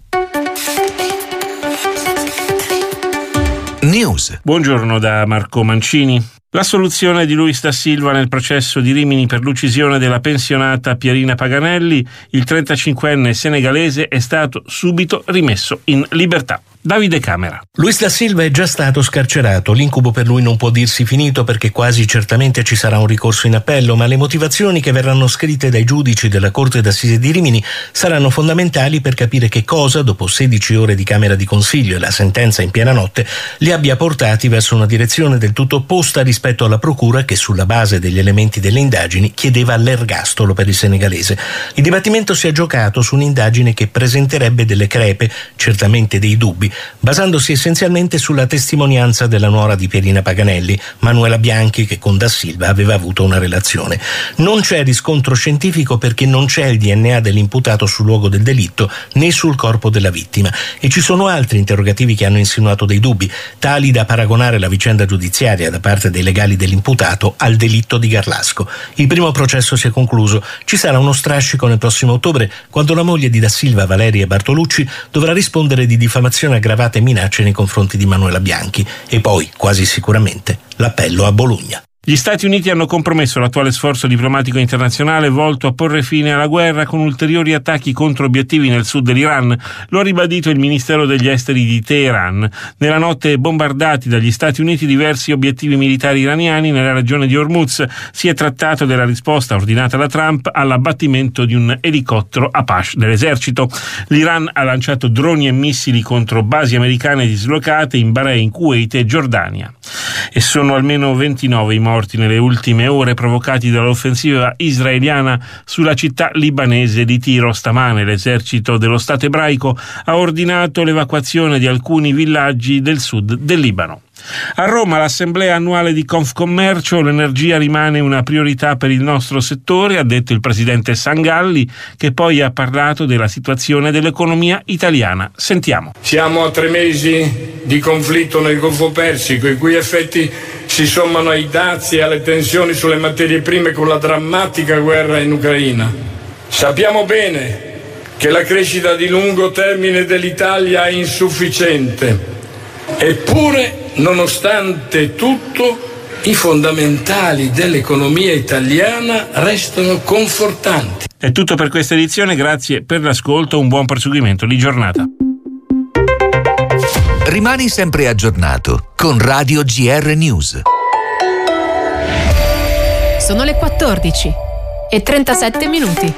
News. Buongiorno da Marco Mancini. L'assoluzione di Luis da Silva nel processo di Rimini per l'uccisione della pensionata Pierina Paganelli, il trentacinquenne senegalese è stato subito rimesso in libertà. Davide Camera. Luis da Silva è già stato scarcerato. L'incubo per lui non può dirsi finito perché quasi certamente ci sarà un ricorso in appello, ma le motivazioni che verranno scritte dai giudici della Corte d'Assise di Rimini saranno fondamentali per capire che cosa, dopo sedici ore di Camera di Consiglio e la sentenza in piena notte, li abbia portati verso una direzione del tutto opposta rispetto alla procura che, sulla base degli elementi delle indagini, chiedeva l'ergastolo per il senegalese. Il dibattimento si è giocato su un'indagine che presenterebbe delle crepe, certamente dei dubbi, basandosi essenzialmente sulla testimonianza della nuora di Pierina Paganelli, Manuela Bianchi, che con Da Silva aveva avuto una relazione. Non c'è riscontro scientifico perché non c'è il D N A dell'imputato sul luogo del delitto né sul corpo della vittima, e ci sono altri interrogativi che hanno insinuato dei dubbi, tali da paragonare la vicenda giudiziaria da parte dei legali dell'imputato al delitto di Garlasco. Il primo processo si è concluso. Ci sarà uno strascico nel prossimo ottobre, quando la moglie di Da Silva, Valeria Bartolucci, dovrà rispondere di diffamazione aggravate minacce nei confronti di Manuela Bianchi, e poi, quasi sicuramente, l'appello a Bologna. Gli Stati Uniti hanno compromesso l'attuale sforzo diplomatico internazionale volto a porre fine alla guerra con ulteriori attacchi contro obiettivi nel sud dell'Iran. Lo ha ribadito il Ministero degli Esteri di Teheran. Nella notte, bombardati dagli Stati Uniti diversi obiettivi militari iraniani nella regione di Hormuz. Si è trattato della risposta ordinata da Trump all'abbattimento di un elicottero Apache dell'esercito. L'Iran ha lanciato droni e missili contro basi americane dislocate in Bahrain, Kuwait e Giordania. E sono almeno ventinove i morti nelle ultime ore provocati dall'offensiva israeliana sulla città libanese di Tiro. Stamane l'esercito dello Stato ebraico ha ordinato l'evacuazione di alcuni villaggi del sud del Libano. A Roma l'assemblea annuale di Confcommercio, l'energia rimane una priorità per il nostro settore, ha detto il presidente Sangalli, che poi ha parlato della situazione dell'economia italiana. Sentiamo. Siamo a tre mesi di conflitto nel Golfo Persico, i cui effetti si sommano ai dazi e alle tensioni sulle materie prime con la drammatica guerra in Ucraina. Sappiamo bene che la crescita di lungo termine dell'Italia è insufficiente, eppure, nonostante tutto, i fondamentali dell'economia italiana restano confortanti. È tutto per questa edizione, grazie per l'ascolto, un buon proseguimento di giornata. Rimani sempre aggiornato con Radio G R News. Sono le quattordici e trentasette minuti.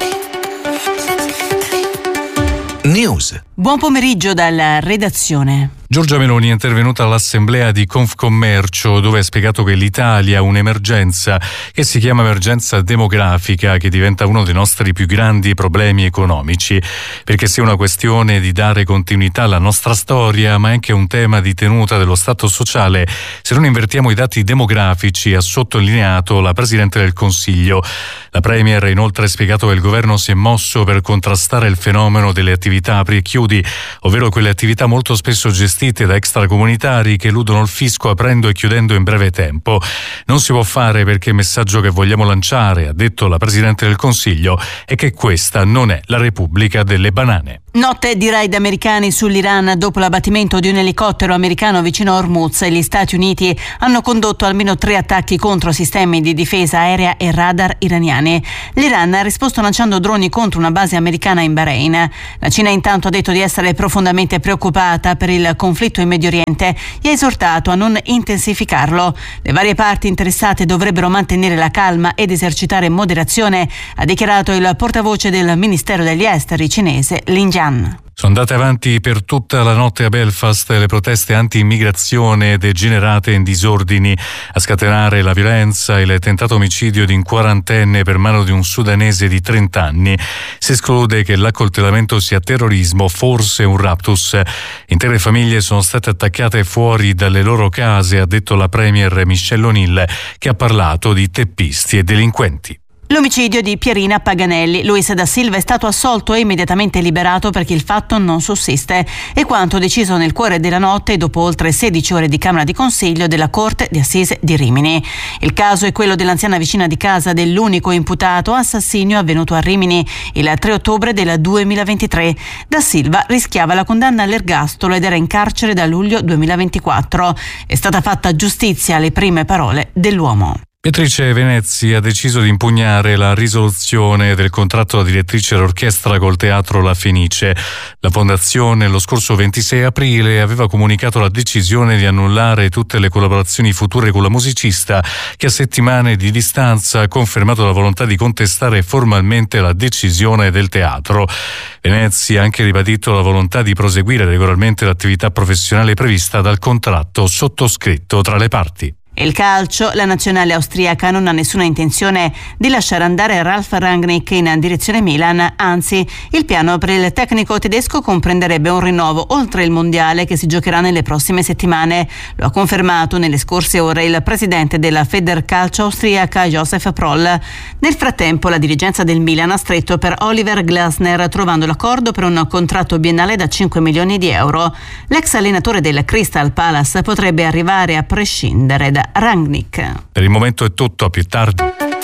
News. Buon pomeriggio dalla redazione. Giorgia Meloni è intervenuta all'assemblea di Confcommercio, dove ha spiegato che l'Italia ha un'emergenza che si chiama emergenza demografica, che diventa uno dei nostri più grandi problemi economici, perché sia una questione di dare continuità alla nostra storia, ma è anche un tema di tenuta dello Stato sociale se non invertiamo i dati demografici, ha sottolineato la Presidente del Consiglio. La Premier ha inoltre spiegato che il governo si è mosso per contrastare il fenomeno delle attività apri e chiudi, ovvero quelle attività molto spesso gestite da extracomunitari che eludono il fisco aprendo e chiudendo in breve tempo. Non si può fare perché il messaggio che vogliamo lanciare, ha detto la Presidente del Consiglio, è che questa non è la Repubblica delle banane. Notte di raid americani sull'Iran dopo l'abbattimento di un elicottero americano vicino a Hormuz. Gli Stati Uniti hanno condotto almeno tre attacchi contro sistemi di difesa aerea e radar iraniani. L'Iran ha risposto lanciando droni contro una base americana in Bahrain. La Cina intanto ha detto di essere profondamente preoccupata per il conflitto in Medio Oriente e ha esortato a non intensificarlo. Le varie parti interessate dovrebbero mantenere la calma ed esercitare moderazione, ha dichiarato il portavoce del Ministero degli Esteri cinese Lin Jian. Sono andate avanti per tutta la notte a Belfast le proteste anti-immigrazione degenerate in disordini. A scatenare la violenza il tentato omicidio di un quarantenne per mano di un sudanese di trenta anni. Si esclude che l'accoltellamento sia terrorismo, forse un raptus. Intere famiglie sono state attaccate fuori dalle loro case, ha detto la Premier Michelle O'Neill, che ha parlato di teppisti e delinquenti. L'omicidio di Pierina Paganelli. Luis da Silva è stato assolto e immediatamente liberato perché il fatto non sussiste. È quanto deciso nel cuore della notte dopo oltre sedici ore di Camera di Consiglio della Corte di Assise di Rimini. Il caso è quello dell'anziana vicina di casa dell'unico imputato assassinio avvenuto a Rimini il tre ottobre del duemilaventitré. Da Silva rischiava la condanna all'ergastolo ed era in carcere da luglio duemilaventiquattro. È stata fatta giustizia alle prime parole dell'uomo. Beatrice Venezzi ha deciso di impugnare la risoluzione del contratto da direttrice d'orchestra col Teatro La Fenice. La fondazione lo scorso ventisei aprile aveva comunicato la decisione di annullare tutte le collaborazioni future con la musicista, che a settimane di distanza ha confermato la volontà di contestare formalmente la decisione del teatro. Venezzi ha anche ribadito la volontà di proseguire regolarmente l'attività professionale prevista dal contratto sottoscritto tra le parti. Il calcio, la nazionale austriaca non ha nessuna intenzione di lasciare andare Ralf Rangnick in direzione Milan, anzi il piano per il tecnico tedesco comprenderebbe un rinnovo oltre il mondiale che si giocherà nelle prossime settimane. Lo ha confermato nelle scorse ore il presidente della Federcalcio austriaca Josef Proll. Nel frattempo la dirigenza del Milan ha stretto per Oliver Glasner, trovando l'accordo per un contratto biennale da cinque milioni di euro. L'ex allenatore del Crystal Palace potrebbe arrivare a prescindere da Rangnick. Per il momento è tutto, a più tardi.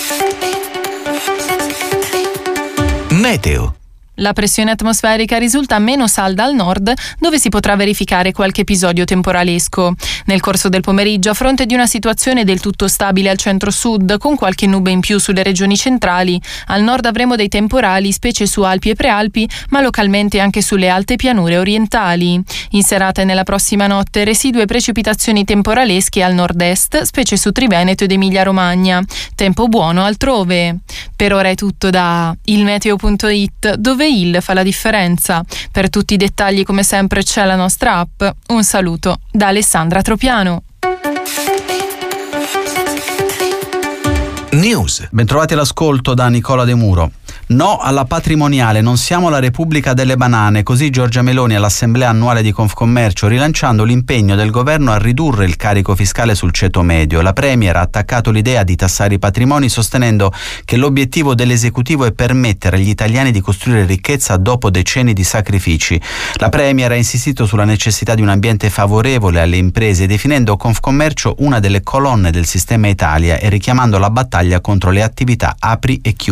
Meteo. La pressione atmosferica risulta meno salda al nord, dove si potrà verificare qualche episodio temporalesco. Nel corso del pomeriggio, a fronte di una situazione del tutto stabile al centro-sud, con qualche nube in più sulle regioni centrali, al nord avremo dei temporali, specie su Alpi e Prealpi, ma localmente anche sulle alte pianure orientali. In serata e nella prossima notte, residue precipitazioni temporalesche al nord-est, specie su Triveneto ed Emilia-Romagna. Tempo buono altrove. Per ora è tutto da ilmeteo punto it, dove il fa la differenza. Per tutti i dettagli, come sempre, c'è la nostra app. Un saluto da Alessandra Tropiano. News. Bentrovati all'ascolto da Nicola De Muro. No alla patrimoniale, non siamo la Repubblica delle banane, così Giorgia Meloni all'assemblea annuale di Confcommercio, rilanciando l'impegno del governo a ridurre il carico fiscale sul ceto medio. La Premier ha attaccato l'idea di tassare i patrimoni, sostenendo che l'obiettivo dell'esecutivo è permettere agli italiani di costruire ricchezza dopo decenni di sacrifici. La Premier ha insistito sulla necessità di un ambiente favorevole alle imprese, definendo Confcommercio una delle colonne del sistema Italia e richiamando la battaglia contro le attività apri e chiudi.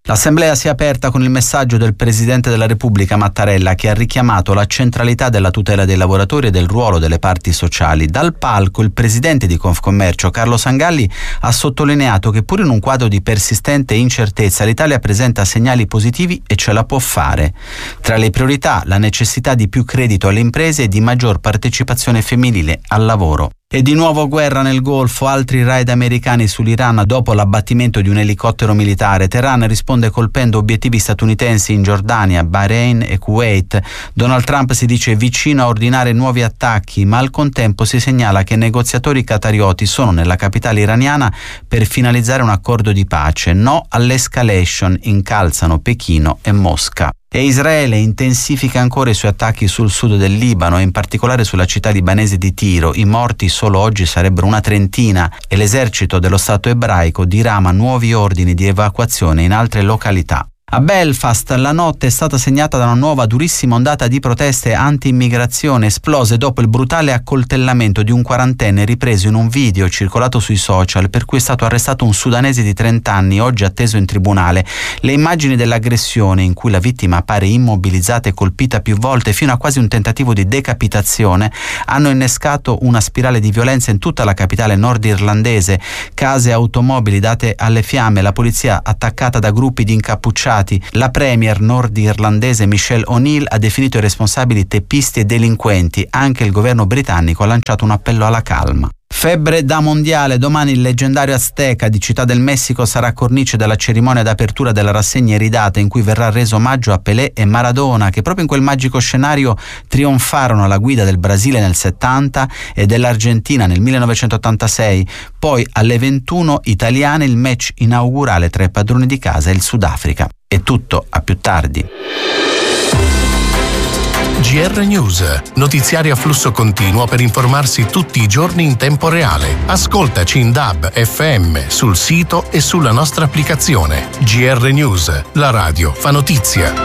L'Assemblea si è aperta con il messaggio del Presidente della Repubblica Mattarella, che ha richiamato la centralità della tutela dei lavoratori e del ruolo delle parti sociali. Dal palco il Presidente di Confcommercio, Carlo Sangalli, ha sottolineato che pur in un quadro di persistente incertezza l'Italia presenta segnali positivi e ce la può fare. Tra le priorità la necessità di più credito alle imprese e di maggior partecipazione femminile al lavoro. E di nuovo guerra nel Golfo, altri raid americani sull'Iran dopo l'abbattimento di un elicottero militare. Teheran risponde colpendo obiettivi statunitensi in Giordania, Bahrain e Kuwait. Donald Trump si dice vicino a ordinare nuovi attacchi, ma al contempo si segnala che negoziatori qatarioti sono nella capitale iraniana per finalizzare un accordo di pace. No all'escalation, incalzano Pechino e Mosca. E Israele intensifica ancora i suoi attacchi sul sud del Libano e in particolare sulla città libanese di Tiro. I morti solo oggi sarebbero una trentina e l'esercito dello Stato ebraico dirama nuovi ordini di evacuazione in altre località. A Belfast la notte è stata segnata da una nuova durissima ondata di proteste anti-immigrazione esplose dopo il brutale accoltellamento di un quarantenne ripreso in un video circolato sui social, per cui è stato arrestato un sudanese di trenta anni, oggi atteso in tribunale. Le immagini dell'aggressione, in cui la vittima appare immobilizzata e colpita più volte fino a quasi un tentativo di decapitazione, hanno innescato una spirale di violenza in tutta la capitale nordirlandese. Case e automobili date alle fiamme, la polizia attaccata da gruppi di incappucciati. La premier nordirlandese Michelle O'Neill ha definito i responsabili teppisti e delinquenti. Anche il governo britannico ha lanciato un appello alla calma. Febbre da mondiale, domani il leggendario Azteca di Città del Messico sarà cornice della cerimonia d'apertura della rassegna iridata, in cui verrà reso omaggio a Pelé e Maradona, che proprio in quel magico scenario trionfarono alla guida del Brasile nel settanta e dell'Argentina nel millenovecentottantasei. Poi alle ventuno italiane il match inaugurale tra i padroni di casa e il Sudafrica. È tutto, a più tardi. G R News, notiziari a flusso continuo per informarsi tutti i giorni in tempo reale. Ascoltaci in D A B, F M, sul sito e sulla nostra applicazione. G R News, la radio fa notizia.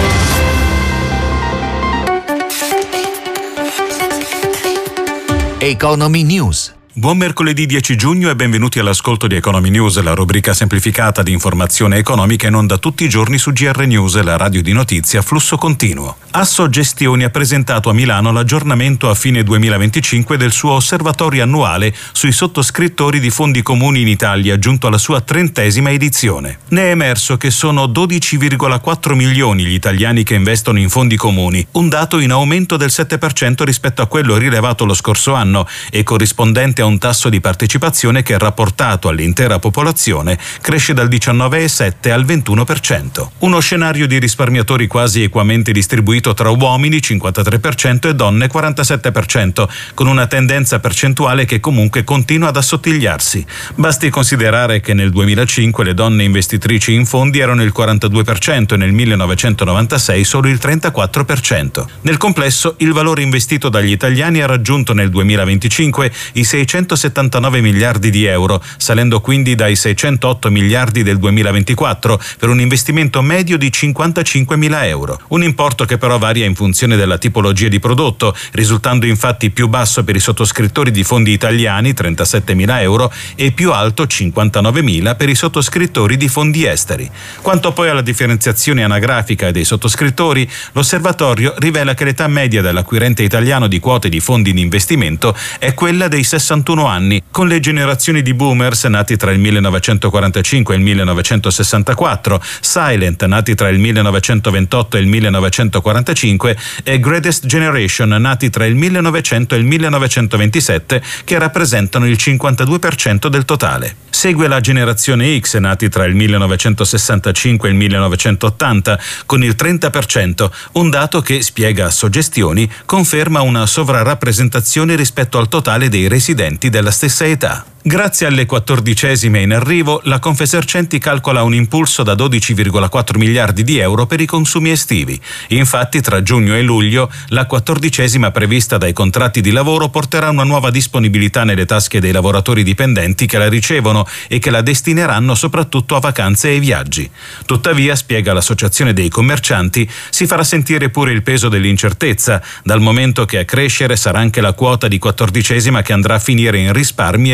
Economy News. Buon mercoledì dieci giugno e benvenuti all'ascolto di Economy News, la rubrica semplificata di informazione economica in onda tutti i giorni su G R News, la radio di notizia a flusso continuo. Assogestioni ha presentato a Milano l'aggiornamento a fine duemilaventicinque del suo osservatorio annuale sui sottoscrittori di fondi comuni in Italia, giunto alla sua trentesima edizione. Ne è emerso che sono dodici virgola quattro milioni gli italiani che investono in fondi comuni, un dato in aumento del sette per cento rispetto a quello rilevato lo scorso anno e corrispondente a un tasso di partecipazione che, rapportato all'intera popolazione, cresce dal diciannove virgola sette al ventuno per cento. Uno scenario di risparmiatori quasi equamente distribuito tra uomini cinquantatré per cento e donne quarantasette per cento, con una tendenza percentuale che comunque continua ad assottigliarsi. Basti considerare che nel duemilacinque le donne investitrici in fondi erano il quarantadue per cento e nel millenovecentonovantasei solo il trentaquattro per cento. Nel complesso il valore investito dagli italiani ha raggiunto nel duemilaventicinque i seicentosettantanove miliardi di euro, salendo quindi dai seicentotto miliardi del duemilaventiquattro per un investimento medio di cinquantacinquemila euro. Un importo che però varia in funzione della tipologia di prodotto, risultando infatti più basso per i sottoscrittori di fondi italiani, trentasettemila euro, e più alto, cinquantanovemila, per i sottoscrittori di fondi esteri. Quanto poi alla differenziazione anagrafica dei sottoscrittori, l'osservatorio rivela che l'età media dell'acquirente italiano di quote di fondi di investimento è quella dei sessantuno anni, con le generazioni di boomers nati tra il millenovecentoquarantacinque e il millenovecentosessantaquattro, silent nati tra il millenovecentoventotto e il millenovecentoquarantacinque e greatest generation nati tra il millenovecento e il millenovecentoventisette, che rappresentano il cinquantadue per cento del totale. Segue la generazione X nati tra il millenovecentosessantacinque e il millenovecentottanta con il trenta per cento, un dato che, spiega Assogestioni, conferma una sovrarappresentazione rispetto al totale dei residenti della stessa età. Grazie alle quattordicesime in arrivo, la Confesercenti calcola un impulso da dodici virgola quattro miliardi di euro per i consumi estivi. Infatti, tra giugno e luglio, la quattordicesima prevista dai contratti di lavoro porterà una nuova disponibilità nelle tasche dei lavoratori dipendenti che la ricevono e che la destineranno soprattutto a vacanze e viaggi. Tuttavia, spiega l'Associazione dei Commercianti, si farà sentire pure il peso dell'incertezza, dal momento che a crescere sarà anche la quota di quattordicesima che andrà a finire in risparmi e pagamenti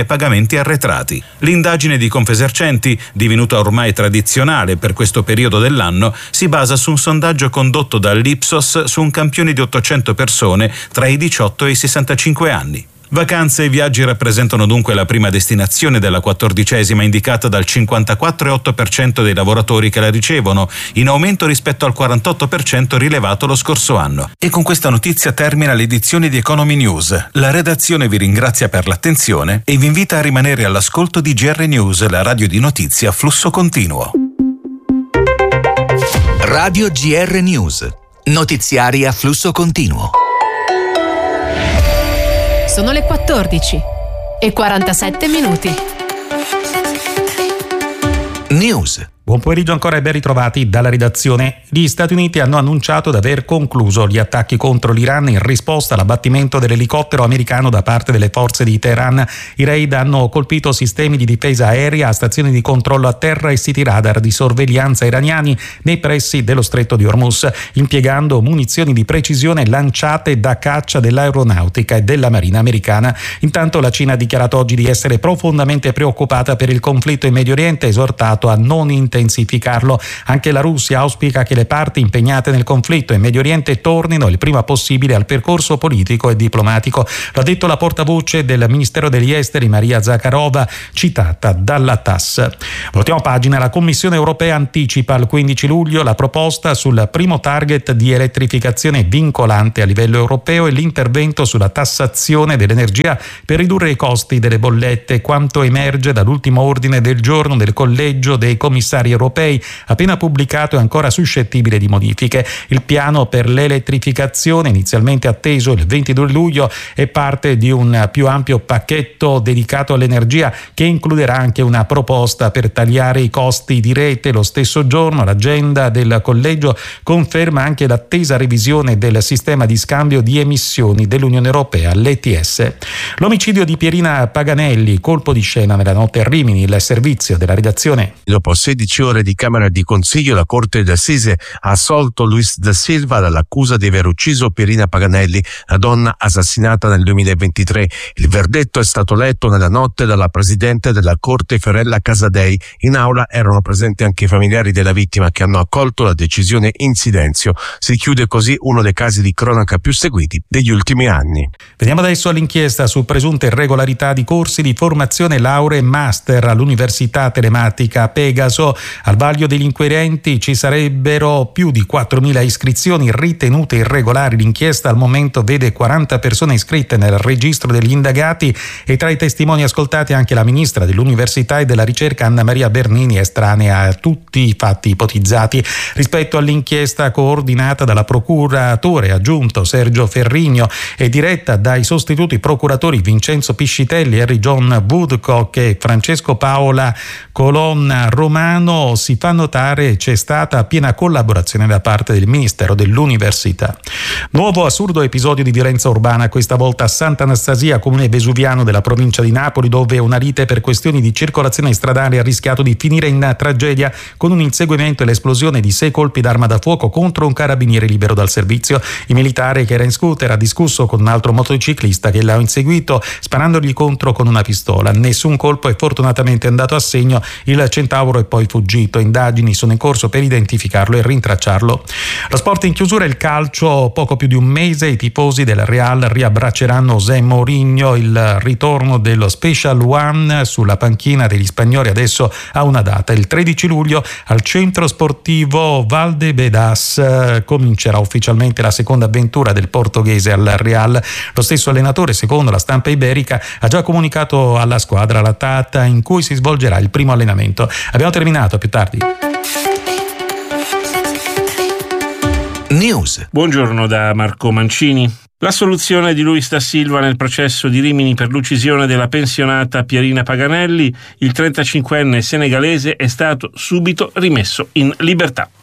documenti arretrati. L'indagine di Confesercenti, divenuta ormai tradizionale per questo periodo dell'anno, si basa su un sondaggio condotto dall'Ipsos su un campione di ottocento persone tra i diciotto e i sessantacinque anni. Vacanze e viaggi rappresentano dunque la prima destinazione della quattordicesima, indicata dal cinquantaquattro virgola otto per cento dei lavoratori che la ricevono, in aumento rispetto al quarantotto per cento rilevato lo scorso anno. E con questa notizia termina l'edizione di Economy News. La redazione vi ringrazia per l'attenzione e vi invita a rimanere all'ascolto di G R News, la radio di notizie a flusso continuo. Radio G R News, notiziari a flusso continuo. Sono le quattordici e quarantasette minuti. News. Buon pomeriggio ancora e ben ritrovati dalla redazione. Gli Stati Uniti hanno annunciato di aver concluso gli attacchi contro l'Iran in risposta all'abbattimento dell'elicottero americano da parte delle forze di Teheran. I raid hanno colpito sistemi di difesa aerea, stazioni di controllo a terra e siti radar di sorveglianza iraniani nei pressi dello stretto di Hormuz, impiegando munizioni di precisione lanciate da caccia dell'aeronautica e della marina americana. Intanto la Cina ha dichiarato oggi di essere profondamente preoccupata per il conflitto in Medio Oriente, esortato a non intensificarlo. Anche la Russia auspica che le parti impegnate nel conflitto in Medio Oriente tornino il prima possibile al percorso politico e diplomatico. Lo ha detto la portavoce del Ministero degli Esteri Maria Zakharova, citata dalla T A S S. Voltiamo pagina. La Commissione europea anticipa al quindici luglio la proposta sul primo target di elettrificazione vincolante a livello europeo e l'intervento sulla tassazione dell'energia per ridurre i costi delle bollette, quanto emerge dall'ultimo ordine del giorno del Collegio dei Commissari europei, appena pubblicato e ancora suscettibile di modifiche. Il piano per l'elettrificazione, inizialmente atteso il ventidue luglio, è parte di un più ampio pacchetto dedicato all'energia che includerà anche una proposta per tagliare i costi di rete. Lo stesso giorno l'agenda del collegio conferma anche l'attesa revisione del sistema di scambio di emissioni dell'Unione Europea, l'E T S. L'omicidio di Pierina Paganelli, colpo di scena nella notte a Rimini. Il servizio della redazione. Dopo sedici ore di Camera di Consiglio, la Corte d'Assise ha assolto Luis da Silva dall'accusa di aver ucciso Pierina Paganelli, la donna assassinata nel duemilaventitré. Il verdetto è stato letto nella notte dalla Presidente della Corte Fiorella Casadei. In aula erano presenti anche i familiari della vittima che hanno accolto la decisione in silenzio. Si chiude così uno dei casi di cronaca più seguiti degli ultimi anni. Veniamo adesso all'inchiesta su presunte irregolarità di corsi di formazione lauree e master all'Università Telematica Pegaso. Al vaglio degli inquirenti ci sarebbero più di quattromila iscrizioni ritenute irregolari. L'inchiesta al momento vede quaranta persone iscritte nel registro degli indagati e tra i testimoni ascoltati anche la ministra dell'Università e della Ricerca Anna Maria Bernini, estranea a tutti i fatti ipotizzati. Rispetto all'inchiesta coordinata dalla procuratore aggiunto Sergio Ferrigno e diretta dai sostituti procuratori Vincenzo Piscitelli, Harry John Woodcock e Francesco Paola Colonna Romano, si fa notare c'è stata piena collaborazione da parte del Ministero dell'Università. Nuovo assurdo episodio di violenza urbana, questa volta a Sant'Anastasia, comune vesuviano della provincia di Napoli, dove una lite per questioni di circolazione stradale ha rischiato di finire in tragedia con un inseguimento e l'esplosione di sei colpi d'arma da fuoco contro un carabiniere libero dal servizio. Il militare, che era in scooter, ha discusso con un altro motociclista che l'ha inseguito sparandogli contro con una pistola. Nessun colpo è fortunatamente andato a segno. Il centauro è poi fuggito. Indagini sono in corso per identificarlo e rintracciarlo. Lo sport in chiusura, il calcio. Poco più di un mese i tifosi del Real riabbracceranno José Mourinho. Il ritorno dello Special One sulla panchina degli spagnoli adesso ha una data, il tredici luglio al centro sportivo Valdebebas. Comincerà ufficialmente la seconda avventura del portoghese al Real. Lo stesso allenatore, secondo la stampa iberica, ha già comunicato alla squadra la data in cui si svolgerà il primo allenamento. Abbiamo terminato, a più tardi. News. Buongiorno da Marco Mancini. La soluzione di Luis da Silva nel processo di Rimini per l'uccisione della pensionata Pierina Paganelli, il trentacinquenne senegalese è stato subito rimesso in libertà.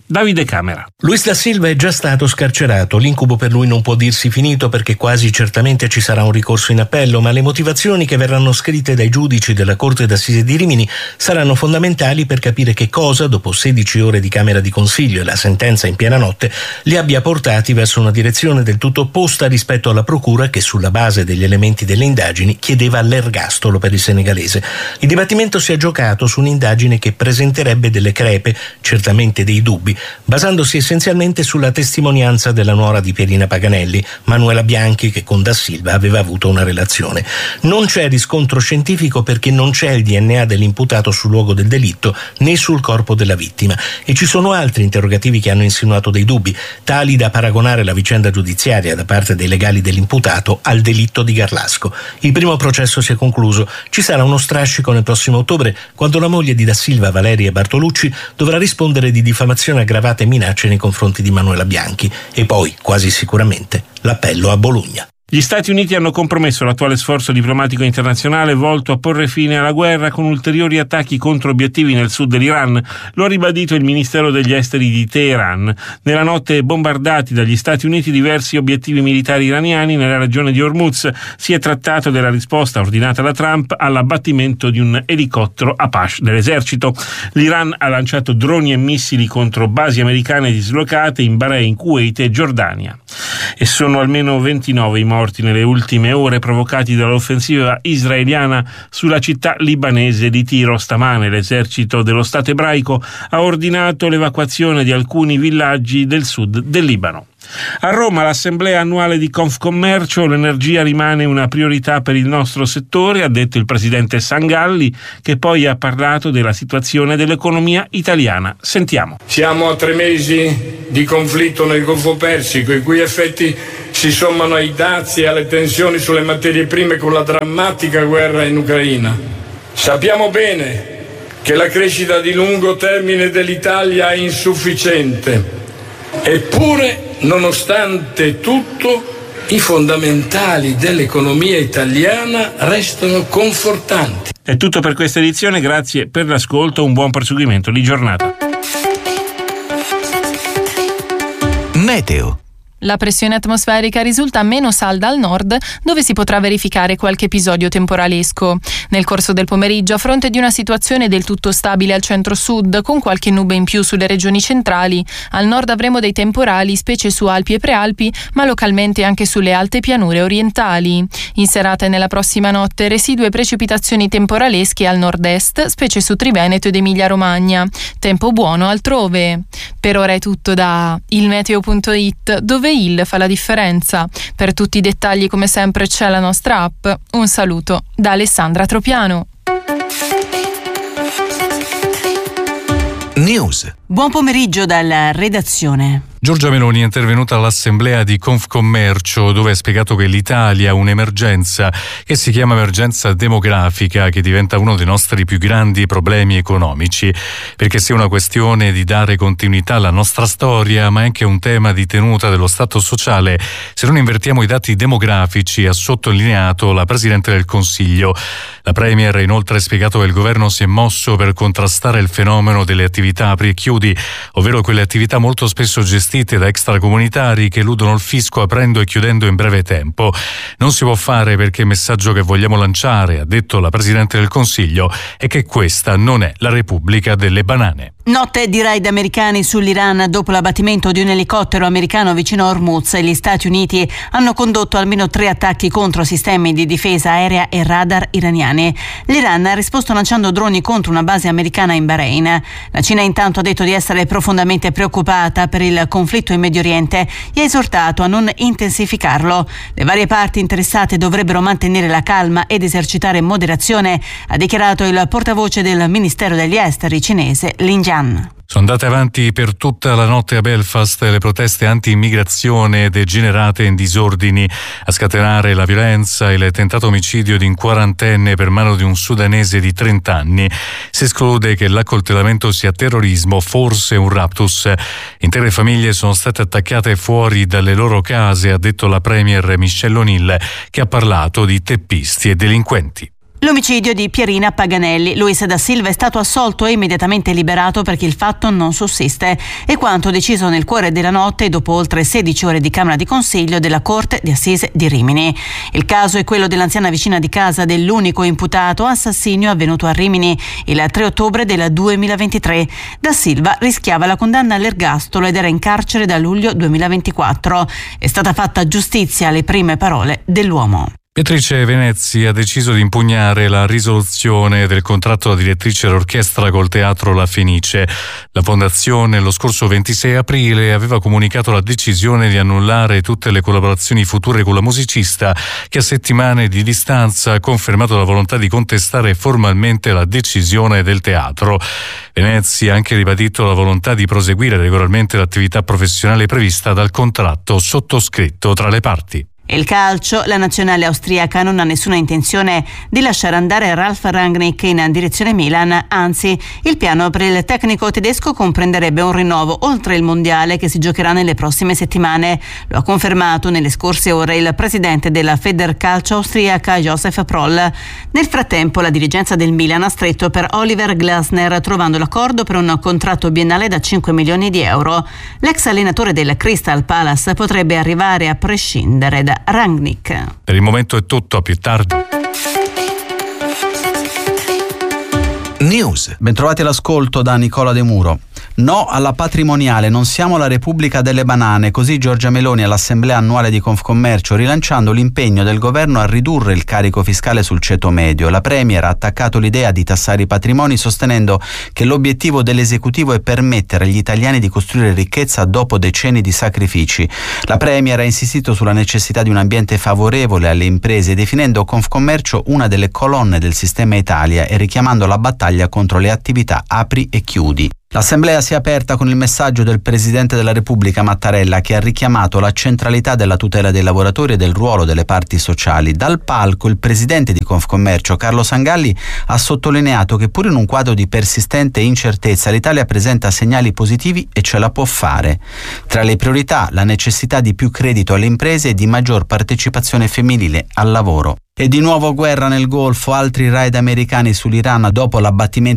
Davide Camera. Luis da Silva è già stato scarcerato. L'incubo per lui non può dirsi finito perché quasi certamente ci sarà un ricorso in appello, ma le motivazioni che verranno scritte dai giudici della Corte d'Assise di Rimini saranno fondamentali per capire che cosa, dopo sedici ore di Camera di Consiglio e la sentenza in piena notte, li abbia portati verso una direzione del tutto opposta rispetto alla procura che, sulla base degli elementi delle indagini, chiedeva l'ergastolo per il senegalese. Il dibattimento si è giocato su un'indagine che presenterebbe delle crepe, certamente dei dubbi, basandosi essenzialmente sulla testimonianza della nuora di Pierina Paganelli, Manuela Bianchi, che con Da Silva aveva avuto una relazione. Non c'è riscontro scientifico perché non c'è il D N A dell'imputato sul luogo del delitto né sul corpo della vittima, e ci sono altri interrogativi che hanno insinuato dei dubbi, tali da paragonare la vicenda giudiziaria da parte dei legali dell'imputato al delitto di Garlasco. Il primo processo si è concluso, ci sarà uno strascico nel prossimo ottobre, quando la moglie di Da Silva, Valeria Bartolucci, dovrà rispondere di diffamazione aggravata e minacce nei confronti di Manuela Bianchi, e poi, quasi sicuramente, l'appello a Bologna. Gli Stati Uniti hanno compromesso l'attuale sforzo diplomatico internazionale volto a porre fine alla guerra con ulteriori attacchi contro obiettivi nel sud dell'Iran. Lo ha ribadito il Ministero degli Esteri di Teheran. Nella notte bombardati dagli Stati Uniti diversi obiettivi militari iraniani nella regione di Hormuz. Si è trattato della risposta ordinata da Trump all'abbattimento di un elicottero Apache dell'esercito. L'Iran ha lanciato droni e missili contro basi americane dislocate in Bahrain, Kuwait e Giordania. E sono almeno ventinove i morti nelle ultime ore provocati dall'offensiva israeliana sulla città libanese di Tiro stamane. L'esercito dello Stato ebraico ha ordinato l'evacuazione di alcuni villaggi del sud del Libano. A Roma l'assemblea annuale di Confcommercio, l'energia rimane una priorità per il nostro settore, ha detto il presidente Sangalli, che poi ha parlato della situazione dell'economia italiana. Sentiamo. Siamo a tre mesi di conflitto nel Golfo Persico, i cui effetti si sommano ai dazi e alle tensioni sulle materie prime con la drammatica guerra in Ucraina. Sappiamo bene che la crescita di lungo termine dell'Italia è insufficiente. Eppure, nonostante tutto, i fondamentali dell'economia italiana restano confortanti. È tutto per questa edizione, grazie per l'ascolto, un buon proseguimento di giornata. Meteo. La pressione atmosferica risulta meno salda al nord, dove si potrà verificare qualche episodio temporalesco. Nel corso del pomeriggio, a fronte di una situazione del tutto stabile al centro-sud, con qualche nube in più sulle regioni centrali, al nord avremo dei temporali, specie su Alpi e Prealpi, ma localmente anche sulle alte pianure orientali. In serata e nella prossima notte, residue precipitazioni temporalesche al nord-est, specie su Triveneto ed Emilia-Romagna. Tempo buono altrove. Per ora è tutto da il meteo punto it, dove il fa la differenza. Per tutti i dettagli, come sempre, c'è la nostra app. Un saluto da Alessandra Tropiano. News. Buon pomeriggio dalla redazione. Giorgia Meloni è intervenuta all'assemblea di Confcommercio, dove ha spiegato che l'Italia ha un'emergenza che si chiama emergenza demografica, che diventa uno dei nostri più grandi problemi economici, perché sia una questione di dare continuità alla nostra storia, ma è anche un tema di tenuta dello Stato sociale se non invertiamo i dati demografici, ha sottolineato la Presidente del Consiglio. La Premier ha inoltre spiegato che il governo si è mosso per contrastare il fenomeno delle attività apri e chiudi, ovvero quelle attività molto spesso gestite da extracomunitari che eludono il fisco aprendo e chiudendo in breve tempo. Non si può fare perché il messaggio che vogliamo lanciare, ha detto la Presidente del Consiglio, è che questa non è la Repubblica delle banane. Notte di raid americani sull'Iran dopo l'abbattimento di un elicottero americano vicino a Hormuz. Gli Stati Uniti hanno condotto almeno tre attacchi contro sistemi di difesa aerea e radar iraniani. L'Iran ha risposto lanciando droni contro una base americana in Bahrain. La Cina intanto ha detto di essere profondamente preoccupata per il conflitto in Medio Oriente e ha esortato a non intensificarlo. Le varie parti interessate dovrebbero mantenere la calma ed esercitare moderazione, ha dichiarato il portavoce del Ministero degli Esteri cinese Lin Jian. Sono andate avanti per tutta la notte a Belfast le proteste anti-immigrazione degenerate in disordini. A scatenare la violenza il tentato omicidio di un quarantenne per mano di un sudanese di trenta anni. Si esclude che l'accoltellamento sia terrorismo, forse un raptus. Intere famiglie sono state attaccate fuori dalle loro case, ha detto la Premier Michelle O'Neill, che ha parlato di teppisti e delinquenti. L'omicidio di Pierina Paganelli. Luis da Silva è stato assolto e immediatamente liberato perché il fatto non sussiste. È quanto deciso nel cuore della notte dopo oltre sedici ore di Camera di Consiglio della Corte di Assise di Rimini. Il caso è quello dell'anziana vicina di casa dell'unico imputato assassinio avvenuto a Rimini il tre ottobre del duemilaventitré. Da Silva rischiava la condanna all'ergastolo ed era in carcere da luglio duemilaventiquattro. È stata fatta giustizia alle prime parole dell'uomo. Beatrice Venezzi ha deciso di impugnare la risoluzione del contratto da direttrice d'orchestra col Teatro La Fenice. La fondazione lo scorso ventisei aprile aveva comunicato la decisione di annullare tutte le collaborazioni future con la musicista, che a settimane di distanza ha confermato la volontà di contestare formalmente la decisione del teatro. Venezzi ha anche ribadito la volontà di proseguire regolarmente l'attività professionale prevista dal contratto sottoscritto tra le parti. Il calcio, la nazionale austriaca non ha nessuna intenzione di lasciare andare Ralf Rangnick in direzione Milan, anzi il piano per il tecnico tedesco comprenderebbe un rinnovo oltre il mondiale che si giocherà nelle prossime settimane. Lo ha confermato nelle scorse ore il presidente della Federcalcio austriaca Josef Proll. Nel frattempo la dirigenza del Milan ha stretto per Oliver Glasner trovando l'accordo per un contratto biennale da cinque milioni di euro. L'ex allenatore del Crystal Palace potrebbe arrivare a prescindere da Rangnick. Per il momento è tutto, a più tardi. News. Bentrovati all'ascolto da Nicola De Muro. No alla patrimoniale, non siamo la Repubblica delle banane, così Giorgia Meloni all'assemblea annuale di Confcommercio, rilanciando l'impegno del governo a ridurre il carico fiscale sul ceto medio. La Premier ha attaccato l'idea di tassare i patrimoni sostenendo che l'obiettivo dell'esecutivo è permettere agli italiani di costruire ricchezza dopo decenni di sacrifici. La Premier ha insistito sulla necessità di un ambiente favorevole alle imprese, definendo Confcommercio una delle colonne del sistema Italia e richiamando la battaglia contro le attività apri e chiudi. L'assemblea si è aperta con il messaggio del Presidente della Repubblica Mattarella, che ha richiamato la centralità della tutela dei lavoratori e del ruolo delle parti sociali. Dal palco il Presidente di Confcommercio, Carlo Sangalli, ha sottolineato che pur in un quadro di persistente incertezza l'Italia presenta segnali positivi e ce la può fare. Tra le priorità la necessità di più credito alle imprese e di maggior partecipazione femminile al lavoro. E di nuovo guerra nel Golfo, altri raid americani sull'Iran dopo l'abbattimento